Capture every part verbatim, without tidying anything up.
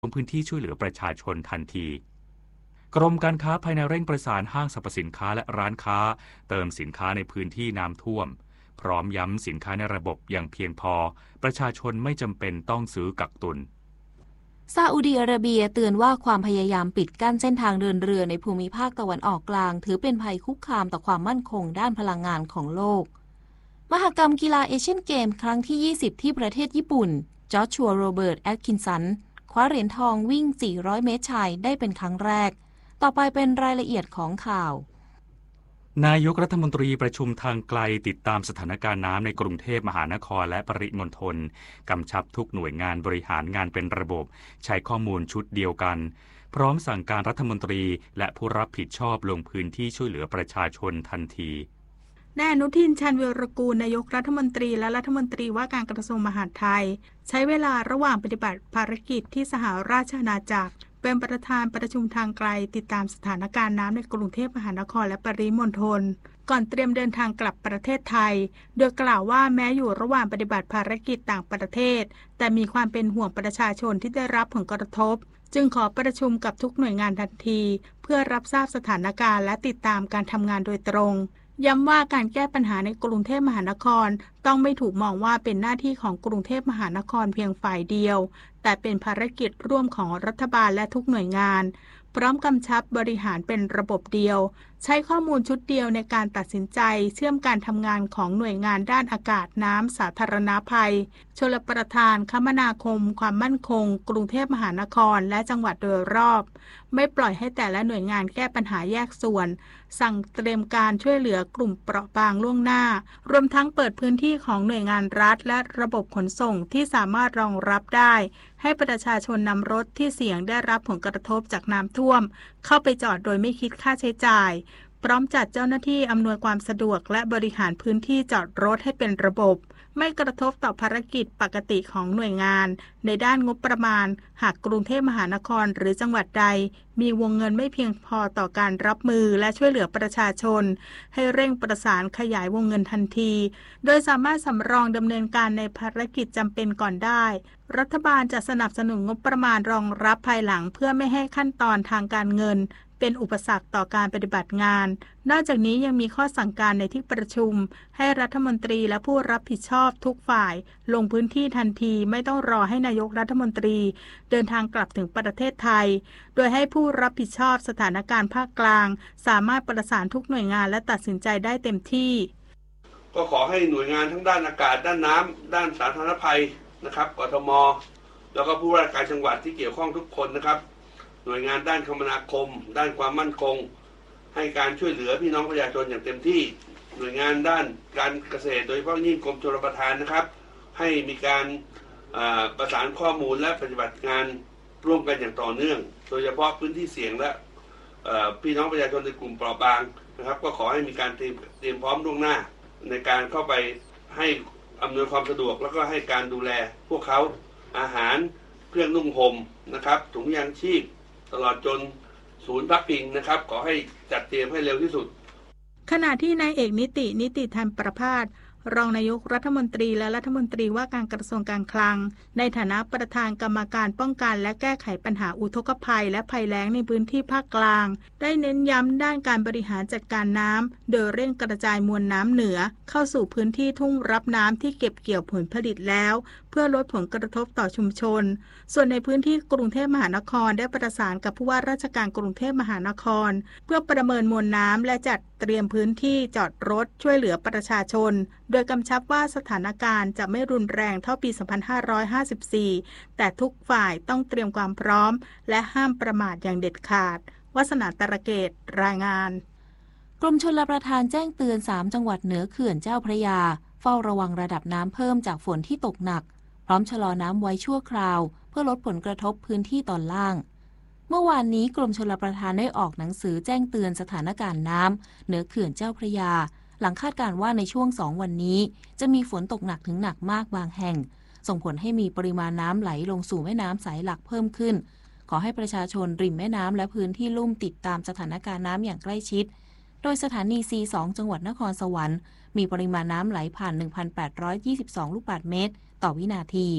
ลงพื้นที่ช่วยเหลือประชาชนทันทีกรมการค้าภายในเร่งประสานห้างสรรพสินค้าและร้านค้าเติมสินค้าในพื้นที่น้ำท่วมพร้อมย้ำสินค้าในระบบอย่างเพียงพอประชาชนไม่จำเป็นต้องซื้อกักตุนซาอุดิอาระเบียเตือนว่าความพยายามปิดกั้นเส้นทางเดินเรือในภูมิภาคตะวันออกกลางถือเป็นภัยคุกคามต่อความมั่นคงด้านพลังงานของโลกมหกรรมกีฬาเอเชียนเกมส์ครั้งที่ยี่สิบที่ประเทศญี่ปุ่นจอร์ชัวโรเบิร์ตแอตคินสันคว้าเหรียญทองวิ่งสี่ร้อยเมตรชายได้เป็นครั้งแรกต่อไปเป็นรายละเอียดของข่าวนายกรัฐมนตรีประชุมทางไกลติดตามสถานการณ์น้ำในกรุงเทพมหานครและปริมณฑลกำชับทุกหน่วยงานบริหารงานเป็นระบบใช้ข้อมูลชุดเดียวกันพร้อมสั่งการรัฐมนตรีและผู้รับผิดชอบลงพื้นที่ช่วยเหลือประชาชนทันทีนายอนุทินชาญวีรกูลนายกรัฐมนตรีและรัฐมนตรีว่าการกระทรวงมหาดไทยใช้เวลาระหว่างปฏิบัติภารกิจที่สหราชอาณาจักรเป็นประธานประชุมทางไกลติดตามสถานการณ์น้ำในกรุงเทพมหานครและปริมณฑลก่อนเตรียมเดินทางกลับประเทศไทยโดยกล่าวว่าแม้อยู่ระหว่างปฏิบัติภารกิจต่างประเทศแต่มีความเป็นห่วงประชาชนที่ได้รับผลกระทบจึงขอประชุมกับทุกหน่วยงานทันทีเพื่อรับทราบสถานการณ์และติดตามการทำงานโดยตรงย้ำว่าการแก้ปัญหาในกรุงเทพมหานครต้องไม่ถูกมองว่าเป็นหน้าที่ของกรุงเทพมหานครเพียงฝ่ายเดียวแต่เป็นภารกิจร่วมของรัฐบาลและทุกหน่วยงานพร้อมกำชับบริหารเป็นระบบเดียวใช้ข้อมูลชุดเดียวในการตัดสินใจเชื่อมการทำงานของหน่วยงานด้านอากาศน้ำสาธารณภัยชลประทานคมนาคมความมั่นคงกรุงเทพมหานครและจังหวัดโดยรอบไม่ปล่อยให้แต่ละหน่วยงานแก้ปัญหาแยกส่วนสั่งเตรียมการช่วยเหลือกลุ่มเปราะบางล่วงหน้ารวมทั้งเปิดพื้นที่ของหน่วยงานรัฐและระบบขนส่งที่สามารถรองรับได้ให้ประชาชนนำรถที่เสี่ยงได้รับผลกระทบจากน้ำท่วมเข้าไปจอดโดยไม่คิดค่าใช้จ่ายพร้อมจัดเจ้าหน้าที่อำนวยความสะดวกและบริหารพื้นที่จอดรถให้เป็นระบบไม่กระทบต่อภารกิจปกติของหน่วยงานในด้านงบประมาณหากกรุงเทพมหานครหรือจังหวัดใดมีวงเงินไม่เพียงพอต่อการรับมือและช่วยเหลือประชาชนให้เร่งประสานขยายวงเงินทันทีโดยสามารถสำรองดำเนินการในภารกิจจำเป็นก่อนได้รัฐบาลจะสนับสนุนงบประมาณรองรับภายหลังเพื่อไม่ให้ขั้นตอนทางการเงินเป็นอุปสรรคต่อการปฏิบัติงานนอกจากนี้ยังมีข้อสั่งการในที่ประชุมให้รัฐมนตรีและผู้รับผิดชอบทุกฝ่ายลงพื้นที่ทันทีไม่ต้องรอให้นายกรัฐมนตรีเดินทางกลับถึงประเทศไทยโดยให้ผู้รับผิดชอบสถานการณ์ภาคกลางสามารถประสานทุกหน่วยงานและตัดสินใจได้เต็มที่ก็ขอให้หน่วยงานทั้งด้านอากาศด้านน้ำด้านสาธารณภัยนะครับกทมแล้วก็ผู้ว่าราชการจังหวัดที่เกี่ยวข้องทุกคนนะครับหน่วยงานด้านคมนาคมด้านความมั่นคงให้การช่วยเหลือพี่น้องประชาชนอย่างเต็มที่หน่วยงานด้านการเกษตรโดยเฉพาะยิ่งกรมชลประทานนะครับให้มีการประสานข้อมูลและปฏิบัติงานร่วมกันอย่างต่อเนื่องโดยเฉพาะพื้นที่เสี่ยงและพี่น้องประชาชนในกลุ่มเปราะบางนะครับก็ขอให้มีการเตรียมเตรียมพร้อมล่วงหน้าในการเข้าไปให้อำนวยความสะดวกแล้วก็ให้การดูแลพวกเขาอาหารเครื่องนุ่งห่มนะครับถุงยางชีพตลอดจนศูนย์พักพิงนะครับขอให้จัดเตรียมให้เร็วที่สุดขณะที่นายเอกนิตินิติธรรมประภาสรองนายกรัฐมนตรีและรัฐมนตรีว่าการกระทรวงการคลังในฐานะประธานกรรมการป้องกันและแก้ไขปัญหาอุทกภัยและภัยแล้งในพื้นที่ภาคกลางได้เน้นย้ำด้านการบริหารจัดการน้ำโดยเร่งกระจายมวลน้ำเหนือเข้าสู่พื้นที่ทุ่งรับน้ำที่เก็บเกี่ยวผลผลิตแล้วเพื่อลดผลกระทบต่อชุมชนส่วนในพื้นที่กรุงเทพมหานครได้ประสานกับผู้ว่าราชการกรุงเทพมหานครเพื่อประเมินมวลน้ำและจัดเตรียมพื้นที่จอดรถช่วยเหลือประชาชนโดยกำชับว่าสถานการณ์จะไม่รุนแรงเท่าปี สองพันห้าร้อยห้าสิบสี่ แต่ทุกฝ่ายต้องเตรียมความพร้อมและห้ามประมาทอย่างเด็ดขาดวาสนาตระเกตรายงานกรมชลประทานแจ้งเตือนสามจังหวัดเหนือเขื่อนเจ้าพระยาเฝ้าระวังระดับน้ำเพิ่มจากฝนที่ตกหนักพร้อมชะลอน้ำไว้ชั่วคราวเพื่อลดผลกระทบพื้นที่ตอนล่างเมื่อวานนี้กรมชลประทานได้ออกหนังสือแจ้งเตือนสถานการณ์น้ำเหนือเขื่อนเจ้าพระยาหลังคาดการณ์ว่าในช่วงสองวันนี้จะมีฝนตกหนักถึงหนักมากบางแห่งส่งผลให้มีปริมาณน้ำไหลลงสู่แม่น้ำสายหลักเพิ่มขึ้นขอให้ประชาชนริมแม่น้ำและพื้นที่ลุ่มติดตามสถานการณ์น้ำอย่างใกล้ชิดโดยสถานี ซี สอง จังหวัดนครสวรรค์มีปริมาณน้ำไหลผ่าน หนึ่งพันแปดร้อยยี่สิบสอง ลูกบาศก์เมตรต่อวินาที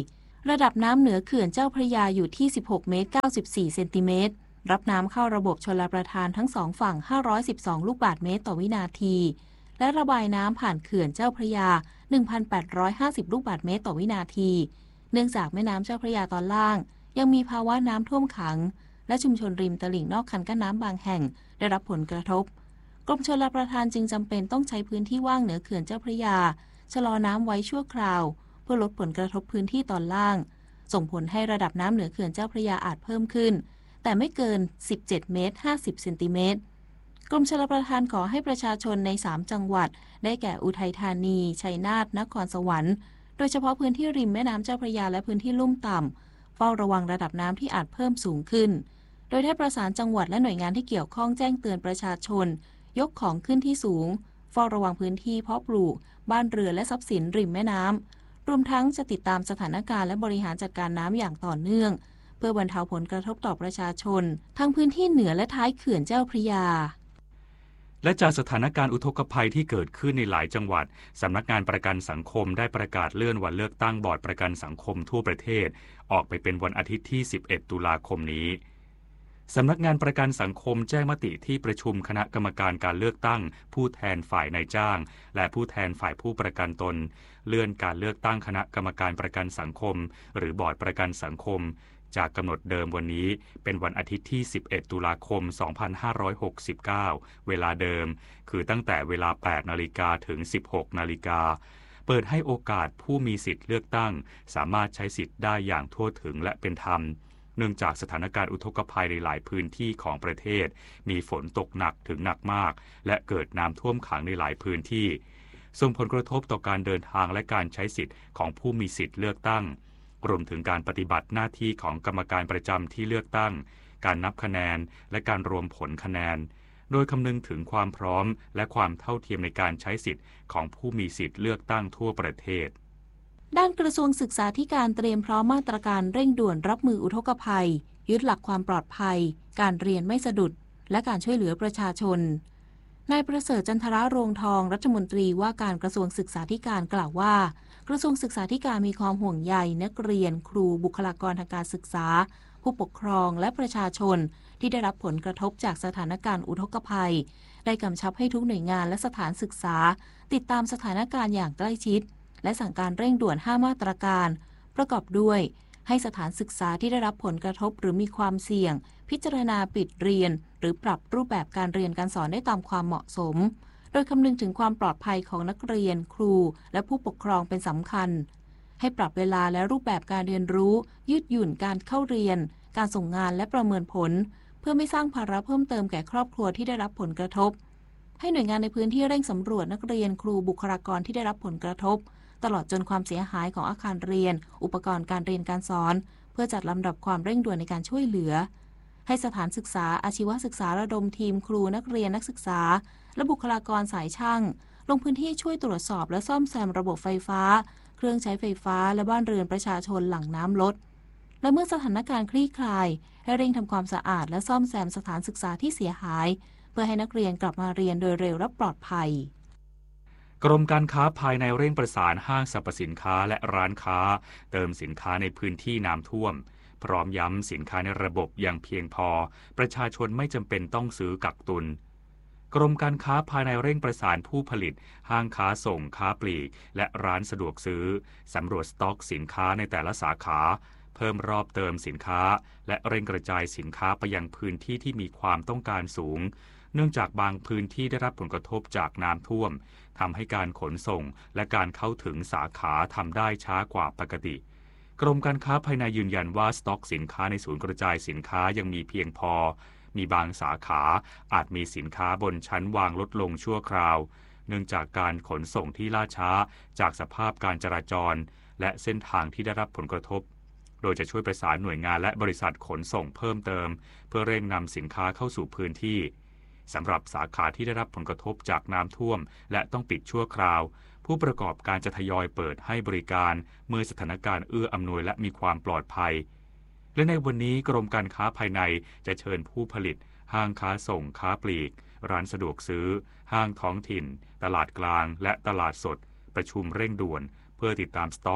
ระดับน้ำเหนือเขื่อนเจ้าพระยาอยู่ที่สิบหกเมตรเก้าสิบสี่เซนติเมตรรับน้ำเข้าระบบชลประทานทั้งสองฝั่งห้าร้อยสิบสองลูกบาศก์เมตรต่อวินาทีและระบายน้ำผ่านเขื่อนเจ้าพระยา หนึ่งพันแปดร้อยห้าสิบ ลูกบาศก์เมตรต่อวินาทีเนื่องจากแม่น้ำเจ้าพระยาตอนล่างยังมีภาวะน้ำท่วมขังและชุมชนริมตลิ่งนอกคันกั้นน้ำบางแห่งได้รับผลกระทบกรมชลประทานจึงจำเป็นต้องใช้พื้นที่ว่างเหนือเขื่อนเจ้าพระยาชะลอน้ำไว้ชั่วคราวเพื่อลดผลกระทบพื้นที่ตอนล่างส่งผลให้ระดับน้ำเหนือเขื่อนเจ้าพระยาอาจเพิ่มขึ้นแต่ไม่เกินสิบเจ็ดเมตรห้าสิบเซนติเมตรกรมชลประทานขอให้ประชาชนในสามจังหวัดได้แก่อุทัยธานีชัยนาทนครสวรรค์โดยเฉพาะพื้นที่ริมแม่น้ำเจ้าพระยาและพื้นที่ลุ่มต่ำเฝ้าระวังระดับน้ำที่อาจเพิ่มสูงขึ้นโดยได้ประสานจังหวัดและหน่วยงานที่เกี่ยวข้องแจ้งเตือนประชาชนยกของขึ้นที่สูงเฝ้าระวังพื้นที่เพาะปลูกบ้านเรือนและทรัพย์สินริมแม่น้ำรวมทั้งจะติดตามสถานการณ์และบริหารจัดการน้ำอย่างต่อเนื่องเพื่อบรรเทาผลกระทบต่อประชาชนทั้งพื้นที่เหนือและท้ายเขื่อนเจ้าพระยาและจากสถานการณ์อุทกภัยที่เกิดขึ้นในหลายจังหวัดสำนักงานประกันสังคมได้ประกาศเลื่อนวันเลือกตั้งบอร์ดประกันสังคมทั่วประเทศออกไปเป็นวันอาทิตย์ที่สิบเอ็ดตุลาคมนี้สำนักงานประกันสังคมแจ้งมติที่ประชุมคณะกรรมการการเลือกตั้งผู้แทนฝ่ายนายจ้างและผู้แทนฝ่ายผู้ประกันตนเลื่อนการเลือกตั้งคณะกรรมการประกันสังคมหรือบอร์ดประกันสังคมจากกำหนดเดิมวันนี้เป็นวันอาทิตย์ที่สิบเอ็ดตุลาคมสองพันห้าร้อยหกสิบเก้าเวลาเดิมคือตั้งแต่เวลา แปดนาฬิกา ถึง สิบหกนาฬิกาเปิดให้โอกาสผู้มีสิทธิ์เลือกตั้งสามารถใช้สิทธิ์ได้อย่างทั่วถึงและเป็นธรรมเนื่องจากสถานการณ์อุทกภัยในหลายพื้นที่ของประเทศมีฝนตกหนักถึงหนักมากและเกิดน้ำท่วมขังในหลายพื้นที่ส่งผลกระทบต่อการเดินทางและการใช้สิทธิ์ของผู้มีสิทธิ์เลือกตั้งรวมถึงการปฏิบัติหน้าที่ของกรรมการประจำที่เลือกตั้งการนับคะแนนและการรวมผลคะแนนโดยคำนึงถึงความพร้อมและความเท่าเทียมในการใช้สิทธิ์ของผู้มีสิทธิ์เลือกตั้งทั่วประเทศด้านกระทรวงศึกษาธิการเตรียมพร้อมมาตรการเร่งด่วนรับมืออุทกภัยยึดหลักความปลอดภัยการเรียนไม่สะดุดและการช่วยเหลือประชาชนนายประเสริฐจันทราโรงทองรัฐมนตรีว่าการกระทรวงศึกษาธิการกล่าวว่ากระทรวงศึกษาธิการมีความห่วงใยนักเรียนครูบุคลากรทางการศึกษาผู้ปกครองและประชาชนที่ได้รับผลกระทบจากสถานการณ์อุทกภัยได้กำชับให้ทุกหน่วยงานและสถานศึกษาติดตามสถานการณ์อย่างใกล้ชิดและสั่งการเร่งด่วนห้ามาตรการประกอบด้วยให้สถานศึกษาที่ได้รับผลกระทบหรือมีความเสี่ยงพิจารณาปิดเรียนหรือปรับรูปแบบการเรียนการสอนได้ตามความเหมาะสมโดยคำนึงถึงความปลอดภัยของนักเรียนครูและผู้ปกครองเป็นสำคัญให้ปรับเวลาและรูปแบบการเรียนรู้ยืดหยุ่นการเข้าเรียนการส่งงานและประเมินผลเพื่อไม่สร้างภาระเพิ่มเติมแก่ครอบครัวที่ได้รับผลกระทบให้หน่วยงานในพื้นที่เร่งสำรวจนักเรียนครูบุคลากรที่ได้รับผลกระทบตลอดจนความเสียหายของอาคารเรียนอุปกรณ์การเรียนการสอนเพื่อจัดลำดับความเร่งด่วนในการช่วยเหลือให้สถานศึกษาอาชีวศึกษาระดมทีมครูนักเรียนนักศึกษาและบุคลากรสายช่างลงพื้นที่ช่วยตรวจสอบและซ่อมแซมระบบไฟฟ้าเครื่องใช้ไฟฟ้าและบ้านเรือนประชาชนหลังน้ำลดและเมื่อสถานการณ์คลี่คลายให้เร่งทำความสะอาดและซ่อมแซมสถานศึกษาที่เสียหายเพื่อให้นักเรียนกลับมาเรียนโดยเร็วและปลอดภัยกรมการค้าภายในเร่งประสานห้างสรรพสินค้าและร้านค้าเติมสินค้าในพื้นที่น้ำท่วมพร้อมย้ำสินค้าในระบบอย่างเพียงพอประชาชนไม่จำเป็นต้องซื้อกักตุนกรมการค้าภายในเร่งประสานผู้ผลิตห้างค้าส่งค้าปลีกและร้านสะดวกซื้อสำรวจสต็อกสินค้าในแต่ละสาขาเพิ่มรอบเติมสินค้าและเร่งกระจายสินค้าไปยังพื้นที่ที่มีความต้องการสูงเนื่องจากบางพื้นที่ได้รับผลกระทบจากน้ำท่วมทำให้การขนส่งและการเข้าถึงสาขาทำได้ช้ากว่าปกติกรมการค้าภายในยืนยันว่าสต็อกสินค้าในศูนย์กระจายสินค้ายังมีเพียงพอมีบางสาขาอาจมีสินค้าบนชั้นวางลดลงชั่วคราวเนื่องจากการขนส่งที่ล่าช้าจากสภาพการจราจรและเส้นทางที่ได้รับผลกระทบโดยจะช่วยประสานหน่วยงานและบริษัทขนส่งเพิ่มเติมเพื่อเร่งนำสินค้าเข้าสู่พื้นที่สำหรับสาขาที่ได้รับผลกระทบจากน้ำท่วมและต้องปิดชั่วคราวผู้ประกอบการจะทยอยเปิดให้บริการเมื่อสถานการณ์เอื้ออำนวยและมีความปลอดภัยและในวันนี้กรมการค้าภายในจะเชิญผู้ผลิตห้างค้าส่งค้าปลีกร้านสะดวกซื้อห้างท้องถิ่นตลาดกลางและตลาดสดประชุมเร่งด่วนเพื่อติดตามสต็อก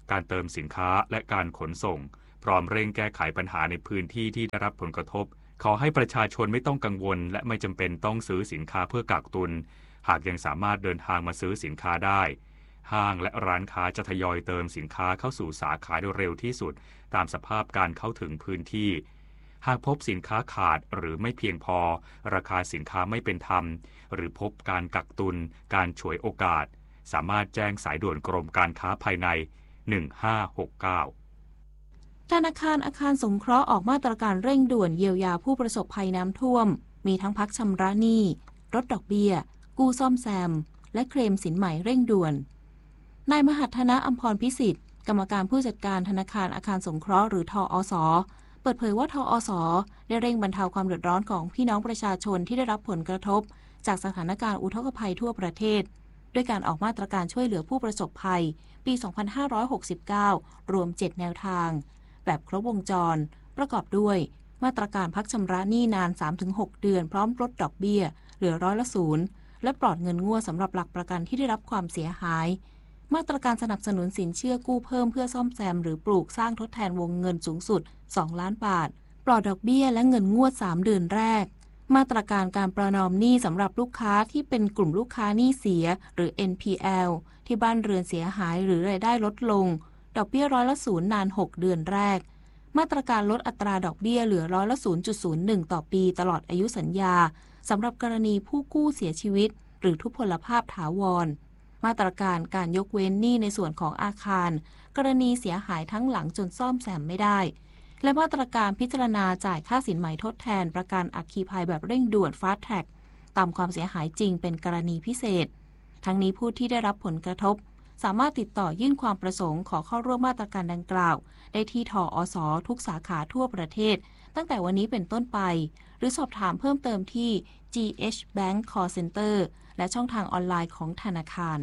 การเติมสินค้าและการขนส่งพร้อมเร่งแก้ไขปัญหาในพื้นที่ที่ได้รับผลกระทบขอให้ประชาชนไม่ต้องกังวลและไม่จำเป็นต้องซื้อสินค้าเพื่อกักตุนหากยังสามารถเดินทางมาซื้อสินค้าได้ห้างและร้านค้าจะทยอยเติมสินค้าเข้าสู่สาขาโดยเร็วที่สุดตามสภาพการเข้าถึงพื้นที่หากพบสินค้าขาดหรือไม่เพียงพอราคาสินค้าไม่เป็นธรรมหรือพบการกักตุนการฉวยโอกาสสามารถแจ้งสายด่วนกรมการค้าภายในหนึ่งห้าหกเก้าธนาคารอาคารสงเคราะห์ออกมาตรการเร่งด่วนเยียวยาผู้ประสบภัยน้ำท่วมมีทั้งพักชำระหนี้ลดดอกเบี้ยกู้ซ่อมแซมและเคลมสินใหม่เร่งด่วนนายมหัฒนะอัมพรพิสิทธิ์กรรมการผู้จัดการธนาคารอาคารสงเคราะห์หรือทอส.เปิดเผยว่าทอส.ได้เร่งบรรเทาความเดือดร้อนของพี่น้องประชาชนที่ได้รับผลกระทบจากสถานการณ์อุทกภัยทั่วประเทศด้วยการออกมาตรการช่วยเหลือผู้ประสบภัยปี สองพันห้าร้อยหกสิบเก้า รวม เจ็ด แนวทางแบบครบวงจรประกอบด้วยมาตรการพักชำระหนี้นาน สามถึงหก เดือนพร้อมลดดอกเบี้ยเหลือร้อยละศูนย์และปลอดเงินงวดสำหรับหลักประกันที่ได้รับความเสียหายมาตรการสนับสนุนสินเชื่อกู้เพิ่มเพื่อซ่อมแซมหรือปลูกสร้างทดแทนวงเงินสูงสุดสองล้านบาทปลอดดอกเบี้ยและเงินงวดสามเดือนแรกมาตรการการประนอมหนี้สำหรับลูกค้าที่เป็นกลุ่มลูกค้าหนี้เสียหรือ เอ็น พี แอล ที่บ้านเรือนเสียหายหรือรายได้ลดลงดอกเบี้ยร้อยละศูนย์นานหกเดือนแรกมาตรการลดอัตราดอกเบี้ยเหลือร้อยละ ศูนย์จุดศูนย์หนึ่ง ต่อปีตลอดอายุสัญญาสำหรับกรณีผู้กู้เสียชีวิตหรือทุพพลภาพถาวรมาตรการการยกเว้นหนี้ในส่วนของอาคารกรณีเสียหายทั้งหลังจนซ่อมแซมไม่ได้และมาตรการพิจารณาจ่ายค่าสินใหม่ทดแทนประกันอัคคีภัยแบบเร่งด่วน Fast Track ตามความเสียหายจริงเป็นกรณีพิเศษทั้งนี้ผู้ที่ได้รับผลกระทบสามารถติดต่อยื่นความประสงค์ขอเข้าร่วมมาตรการดังกล่าวได้ที่ทอส.ทุกสาขาทั่วประเทศตั้งแต่วันนี้เป็นต้นไปหรือสอบถามเพิ่มเติมที่ จี เอช Bank Call Center และช่องทางออนไลน์ของธนาคาร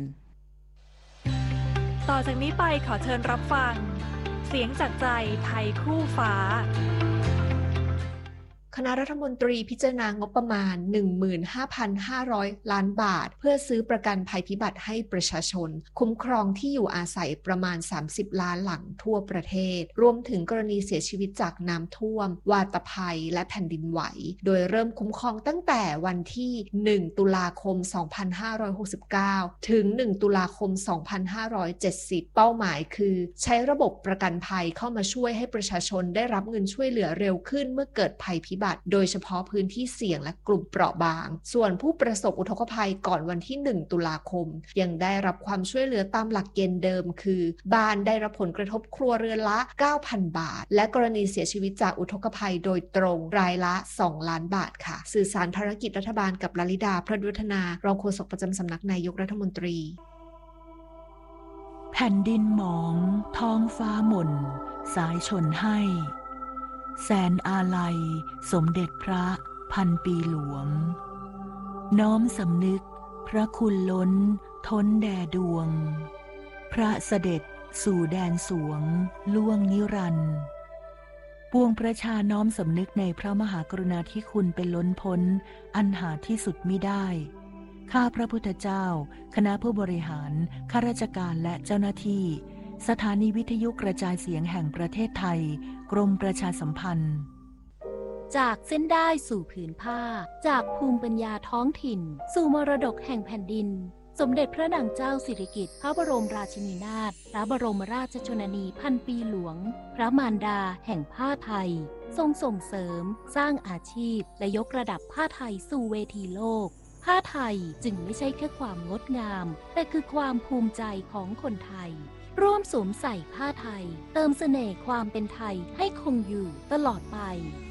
ต่อจากนี้ไปขอเชิญรับฟังเสียงจากใจไทยคู่ฟ้าคณะรัฐมนตรีพิจารณางบประมาณ หนึ่งหมื่นห้าพันห้าร้อย ล้านบาทเพื่อซื้อประกันภัยพิบัติให้ประชาชนคุ้มครองที่อยู่อาศัยประมาณสามสิบล้านหลังทั่วประเทศรวมถึงกรณีเสียชีวิตจากน้ำท่วมวาตภัยและแผ่นดินไหวโดยเริ่มคุ้มครองตั้งแต่วันที่หนึ่งตุลาคมสองพันห้าร้อยหกสิบเก้าถึงหนึ่งตุลาคมสองพันห้าร้อยเจ็ดสิบเป้าหมายคือใช้ระบบประกันภัยเข้ามาช่วยให้ประชาชนได้รับเงินช่วยเหลือเร็วขึ้นเมื่อเกิดภัยพิบัติโดยเฉพาะพื้นที่เสี่ยงและกลุ่มเปราะบางส่วนผู้ประสบอุทกภัยก่อนวันที่หนึ่งตุลาคมยังได้รับความช่วยเหลือตามหลักเกณฑ์เดิมคือบ้านได้รับผลกระทบครัวเรือนละ เก้าพัน บาทและกรณีเสียชีวิตจากอุทกภัยโดยตรงรายละสองล้านบาทค่ะสื่อสารภารกิจรัฐบาลกับลลิดาพระดุฒนารองโฆษกประจำสำนักนายกรัฐมนตรีแผ่นดินหมองท้องฟ้าหม่นสายชนให้แสนอาลัยสมเด็จพระพันปีหลวงน้อมสำนึกพระคุณล้นท้นแด่ดวงพระเสด็จสู่แดนสวงล่วงนิรันดร์ปวงประชาน้อมสำนึกในพระมหากรุณาธิคุณเป็นล้นพ้นอันหาที่สุดมิได้ข้าพระพุทธเจ้าคณะผู้บริหารข้าราชการและเจ้าหน้าที่สถานีวิทยุกระจายเสียงแห่งประเทศไทยกรมประชาสัมพันธ์จากเส้นได้สู่ผืนผ้าจากภูมิปัญญาท้องถิ่นสู่มรดกแห่งแผ่นดินสมเด็จพระนางเจ้าสิริกิติ์พระบรมราชินีนาถพระบรมราชชนนีพันปีหลวงพระมารดาแห่งผ้าไทยทรงส่งเสริมสร้างอาชีพและยกระดับผ้าไทยสู่เวทีโลกผ้าไทยจึงไม่ใช่แค่ความงดงามแต่คือความภูมิใจของคนไทยร่วมสวมใส่ผ้าไทยเติมเสน่ห์ความเป็นไทยให้คงอยู่ตลอดไป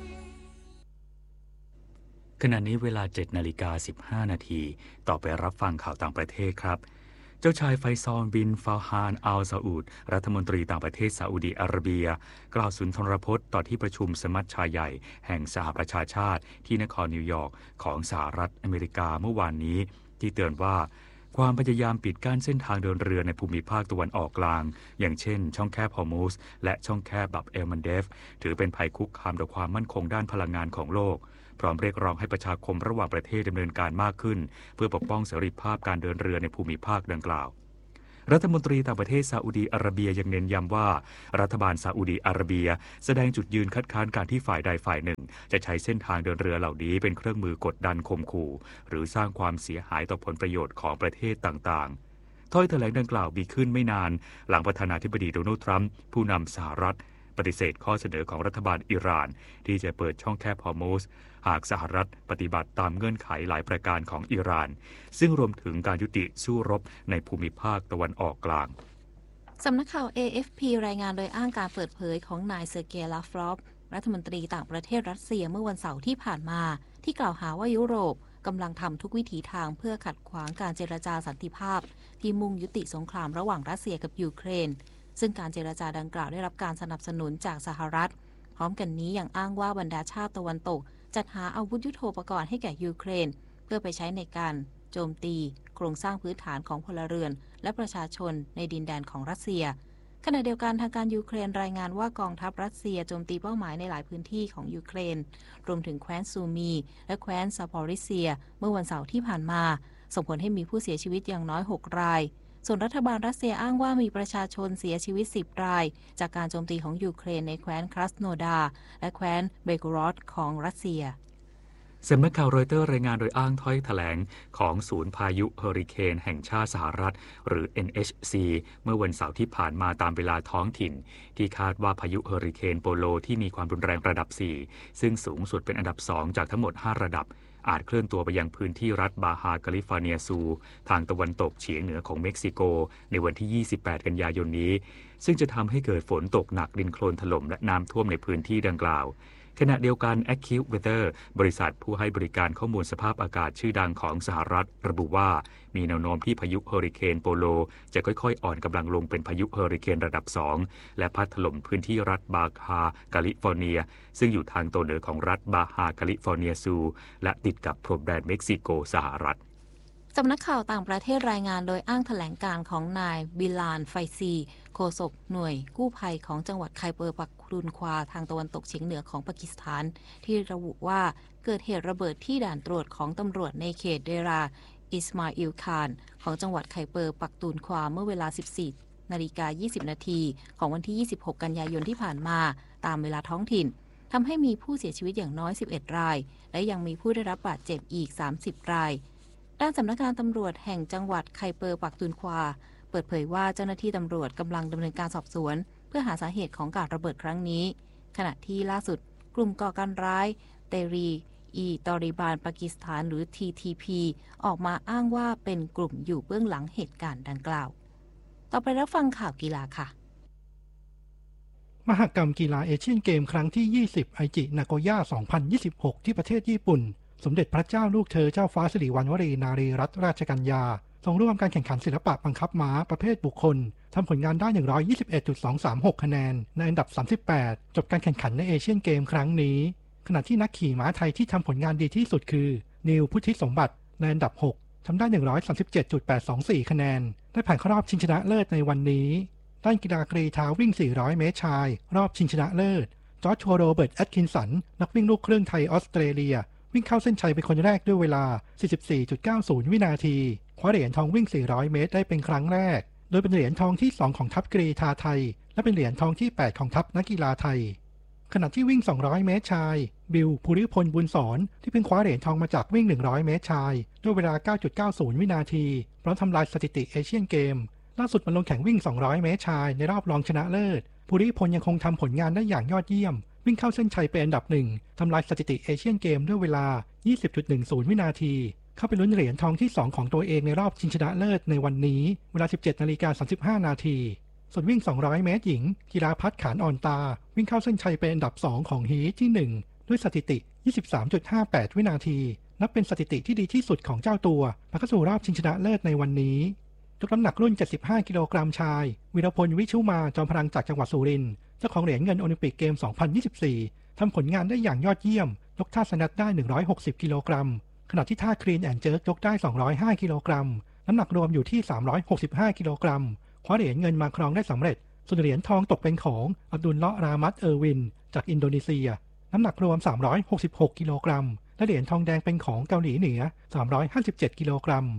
ขณะนี้เวลา เจ็ดนาฬิกาสิบห้านาทีต่อไปรับฟังข่าวต่างประเทศครับเจ้าชายไฟซอลบินฟาฮานอัลซาอุดรัฐมนตรีต่างประเทศซาอุดิอาระเบียกล่าวสุนทรพจน์ต่อที่ประชุมสมัชชาใหญ่แห่งสหประชาชาติที่นครนิวยอร์กของสหรัฐอเมริกาเมื่อวานนี้ที่เตือนว่าความพยายามปิดกั้นเส้นทางเดินเรือในภูมิภาคตะวันออกกลางอย่างเช่นช่องแคบฮอร์มุสและช่องแคบบับเอลมันเดฟถือเป็นภัยคุกคามต่อความมั่นคงด้านพลังงานของโลกพร้อมเรียกร้องให้ประชาคมระหว่างประเทศดำเนินการมากขึ้นเพื่อปกป้องเสรีภาพการเดินเรือในภูมิภาคดังกล่าวรัฐมนตรีต่างประเทศซาอุดีอาระเบียยังเน้นย้ำว่ารัฐบาลซาอุดีอาระเบียแสดงจุดยืนคัดค้านการที่ฝ่ายใดฝ่ายหนึ่งจะใช้เส้นทางเดินเรือเหล่านี้เป็นเครื่องมือกดดันข่มขู่หรือสร้างความเสียหายต่อผลประโยชน์ของประเทศต่างๆถ้อยแถลงดังกล่าวมีขึ้นไม่นานหลังประธานาธิบดีโดนัลด์ทรัมป์ผู้นำสหรัฐปฏิเสธข้อเสนอของรัฐบาลอิหร่านที่จะเปิดช่องแคบฮอร์มุซหากสหรัฐปฏิบัติตามเงื่อนไขหลายประการของอิหร่านซึ่งรวมถึงการยุติสู้รบในภูมิภาคตะวันออกกลางสำนักข่าว เอ เอฟ พี รายงานโดยอ้างการเปิดเผยของนายเซอร์เกย์ ลาฟรอฟรัฐมนตรีต่างประเทศรัสเซียเมื่อวันเสาร์ที่ผ่านมาที่กล่าวหาว่ายุโรปกำลังทำทุกวิถีทางเพื่อขัดขวางการเจรจาสันติภาพที่มุ่งยุติสงครามระหว่างรัสเซียกับยูเครนซึ่งการเจรจาดังกล่าวได้รับการสนับสนุนจากสหรัฐพร้อมกันนี้ยังอ้างว่าบรรดาชาติตะวันตกจัดหาอาวุธยุทโธปกรณ์ให้แก่ยูเครนเพื่อไปใช้ในการโจมตีโครงสร้างพื้นฐานของพลเรือนและประชาชนในดินแดนของรัสเซียขณะเดียวกันทางการยูเครนรายงานว่ากองทัพรัสเซียโจมตีเป้าหมายในหลายพื้นที่ของยูเครนรวมถึงแคว้นซูมีและแคว้นซาปอริเซียเมื่อวันเสาร์ที่ผ่านมาส่งผลให้มีผู้เสียชีวิตอย่างน้อยหกรายส่วนรัฐบาลรัสเซียอ้างว่ามีประชาชนเสียชีวิตสิบรายจากการโจมตีของยูเครนในแคว้นครัสโนดาและแคว้นเบโกรอดของรัสเซียสำนักข่าวรอยเตอร์รายงานโดยอ้างถ้อยแถลงของศูนย์พายุเฮอริเคนแห่งชาติสหรัฐหรือ เอ็น เอช ซี เมื่อวันเสาร์ที่ผ่านมาตามเวลาท้องถิ่นที่คาดว่าพายุเฮอริเคนโปโลที่มีความรุนแรงระดับสี่ซึ่งสูงสุดเป็นอันดับสองจากทั้งหมดห้าระดับอาจเคลื่อนตัวไปยังพื้นที่รัฐบาฮาแคลิฟอร์เนียซูทางตะวันตกเฉียงเหนือของเม็กซิโกในวันที่ยี่สิบแปดกันยายนนี้ซึ่งจะทำให้เกิดฝนตกหนักดินโคลนถล่มและน้ำท่วมในพื้นที่ดังกล่าวขณะเดียวกัน AccuWeather บริษัทผู้ให้บริการข้อมูลสภาพอากาศชื่อดังของสหรัฐระบุว่ามีแนวโน้มที่พายุเฮอริเคนโปโลจะค่อยๆอ่อนกำลังลงเป็นพายุเฮอริเคนระดับสองและพัดถล่มพื้นที่รัฐบาฮาแคลิฟอร์เนียซึ่งอยู่ทางตอนเหนือของรัฐบาฮาแคลิฟอร์เนียซูและติดกับพรมแดนเม็กซิโกสหรัฐสำนักข่าวต่างประเทศรายงานโดยอ้างแถลงการของนายบิลานไฟซีโฆษกหน่วยกู้ภัยของจังหวัดไคเบอร์ปักตุนควาทางตะวันตกเฉียงเหนือของปากีสถานที่ระบุว่าเกิดเหตุระเบิดที่ด่านตรวจของตำรวจในเขตเดราอิสมาอิลคานของจังหวัดไคเบอร์ปักตุนควาเมื่อเวลา สิบสี่นาฬิกายี่สิบนาทีของวันที่ ยี่สิบหกกันยายนที่ผ่านมาตามเวลาท้องถิ่นทำให้มีผู้เสียชีวิตอย่างน้อยสิบเอ็ดรายและยังมีผู้ได้รับบาดเจ็บอีกสามสิบรายด้านสำนักงานตำรวจแห่งจังหวัดไคเปอร์ปักตุนควาเปิดเผยว่าเจ้าหน้าที่ตำรวจกำลังดำเนินการสอบสวนเพื่อหาสาเหตุของการระเบิดครั้งนี้ขณะที่ล่าสุดกลุ่มก่อการร้ายเตรีอีตอริบานปากีสถานหรือ ที ที พี ออกมาอ้างว่าเป็นกลุ่มอยู่เบื้องหลังเหตุการณ์ดังกล่าวต่อไปรับฟังข่าวกีฬาค่ะมหกรรมกีฬาเอเชียนเกมครั้งที่ยี่สิบไอจินาโกย่าสองพันยี่สิบหกที่ประเทศญี่ปุ่นสมเด็จพระเจ้าลูกเธอเจ้าฟ้าสิริวัณวรีนารีรัตนราชกัญญาทรงร่วมการแข่งขันศิลปะบังคับม้าประเภทบุคคลทำผลงานได้ หนึ่งร้อยยี่สิบเอ็ดจุดสองสามหก คะแนนในอันดับสามสิบแปดจบการแข่งขันในเอเชียนเกมครั้งนี้ขณะที่นักขี่ม้าไทยที่ทำผลงานดีที่สุดคือนิวพุทธิสมบัติในอันดับหกทำได้ หนึ่งร้อยสามสิบเจ็ดจุดแปดสองสี่ คะแนนได้ผ่านเข้ารอบชิงชนะเลิศในวันนี้ด้านกีฬากรีฑาวิ่งสี่ร้อยเมตรชายรอบชิงชนะเลิศจอร์จโรเบิร์ตแอตคินสันนักวิ่งลูกครึ่งไทยออสเตรเลียวิ่งเข้าเส้นชัยเป็นคนแรกด้วยเวลา สี่สิบสี่จุดเก้าศูนย์ วินาทีคว้าเหรียญทองวิ่งสี่ร้อยเมตรได้เป็นครั้งแรกโดยเป็นเหรียญทองที่สองของทัพกรีฑาไทยและเป็นเหรียญทองที่แปดของทัพนักกีฬาไทยขณะที่วิ่งสองร้อยเมตรชายบิลภูริพลบุญสอนที่เพิ่งคว้าเหรียญทองมาจากวิ่งหนึ่งร้อยเมตรชายด้วยเวลา เก้าจุดเก้าศูนย์ วินาทีพร้อมทำลายสถิติเอเชียนเกมล่าสุดมาลงแข่งวิ่งสองร้อยเมตรชายในรอบรองชนะเลิศภูริพลยังคงทำผลงานได้อย่างยอดเยี่ยมวิ่งเข้าเส้นชัยเป็นอันดับหนึ่งทำลายสถิติเอเชียนเกมด้วยเวลา ยี่สิบจุดหนึ่งศูนย์ วินาทีเข้าไปลุ้นเหรียญทองที่สองของตัวเองในรอบชิงชนะเลิศในวันนี้เวลา สิบเจ็ดนาฬิกาสามสิบห้านาทีส่วนวิ่งสองร้อยเมตรหญิงกีฬาพัฒน์ขานอ่อนตาวิ่งเข้าเส้นชัยเป็นอันดับสองของฮีทที่หนึ่งด้วยสถิติ ยี่สิบสามจุดห้าแปด วินาทีนับเป็นสถิติที่ดีที่สุดของเจ้าตัวมาเข้าสู่รอบชิงชนะเลิศในวันนี้ยกน้ำหนักรุ่นเจ็ดสิบห้ากิโลกรัมชายวีรพลวิชุมาจอมพลังจากจังหวัดสุรินทร์เจ้าของเหรียญเงินโอลิมปิกเกมสองพันยี่สิบสี่ทำผลงานได้อย่างยอดเยี่ยมยกท่าสแนทได้หนึ่งร้อยหกสิบกิโลกรัมขณะที่ท่าคลีนแอนด์เจิร์กยกได้สองร้อยห้ากิโลกรัมน้ำหนักรวมอยู่ที่สามร้อยหกสิบห้ากิโลกรัมคว้าเหรียญเงินมาครองได้สำเร็จส่วนเหรียญทองตกเป็นของอับดุลเลาะห์รามัตเออร์วินจากอินโดนีเซียน้ำหนักรวมสามร้อยหกสิบหกกิโลกรัมและเหรียญทองแดงเป็นของเกาหลีเหนือสามร้อยห้าสิบเจ็ดกิโลกรัม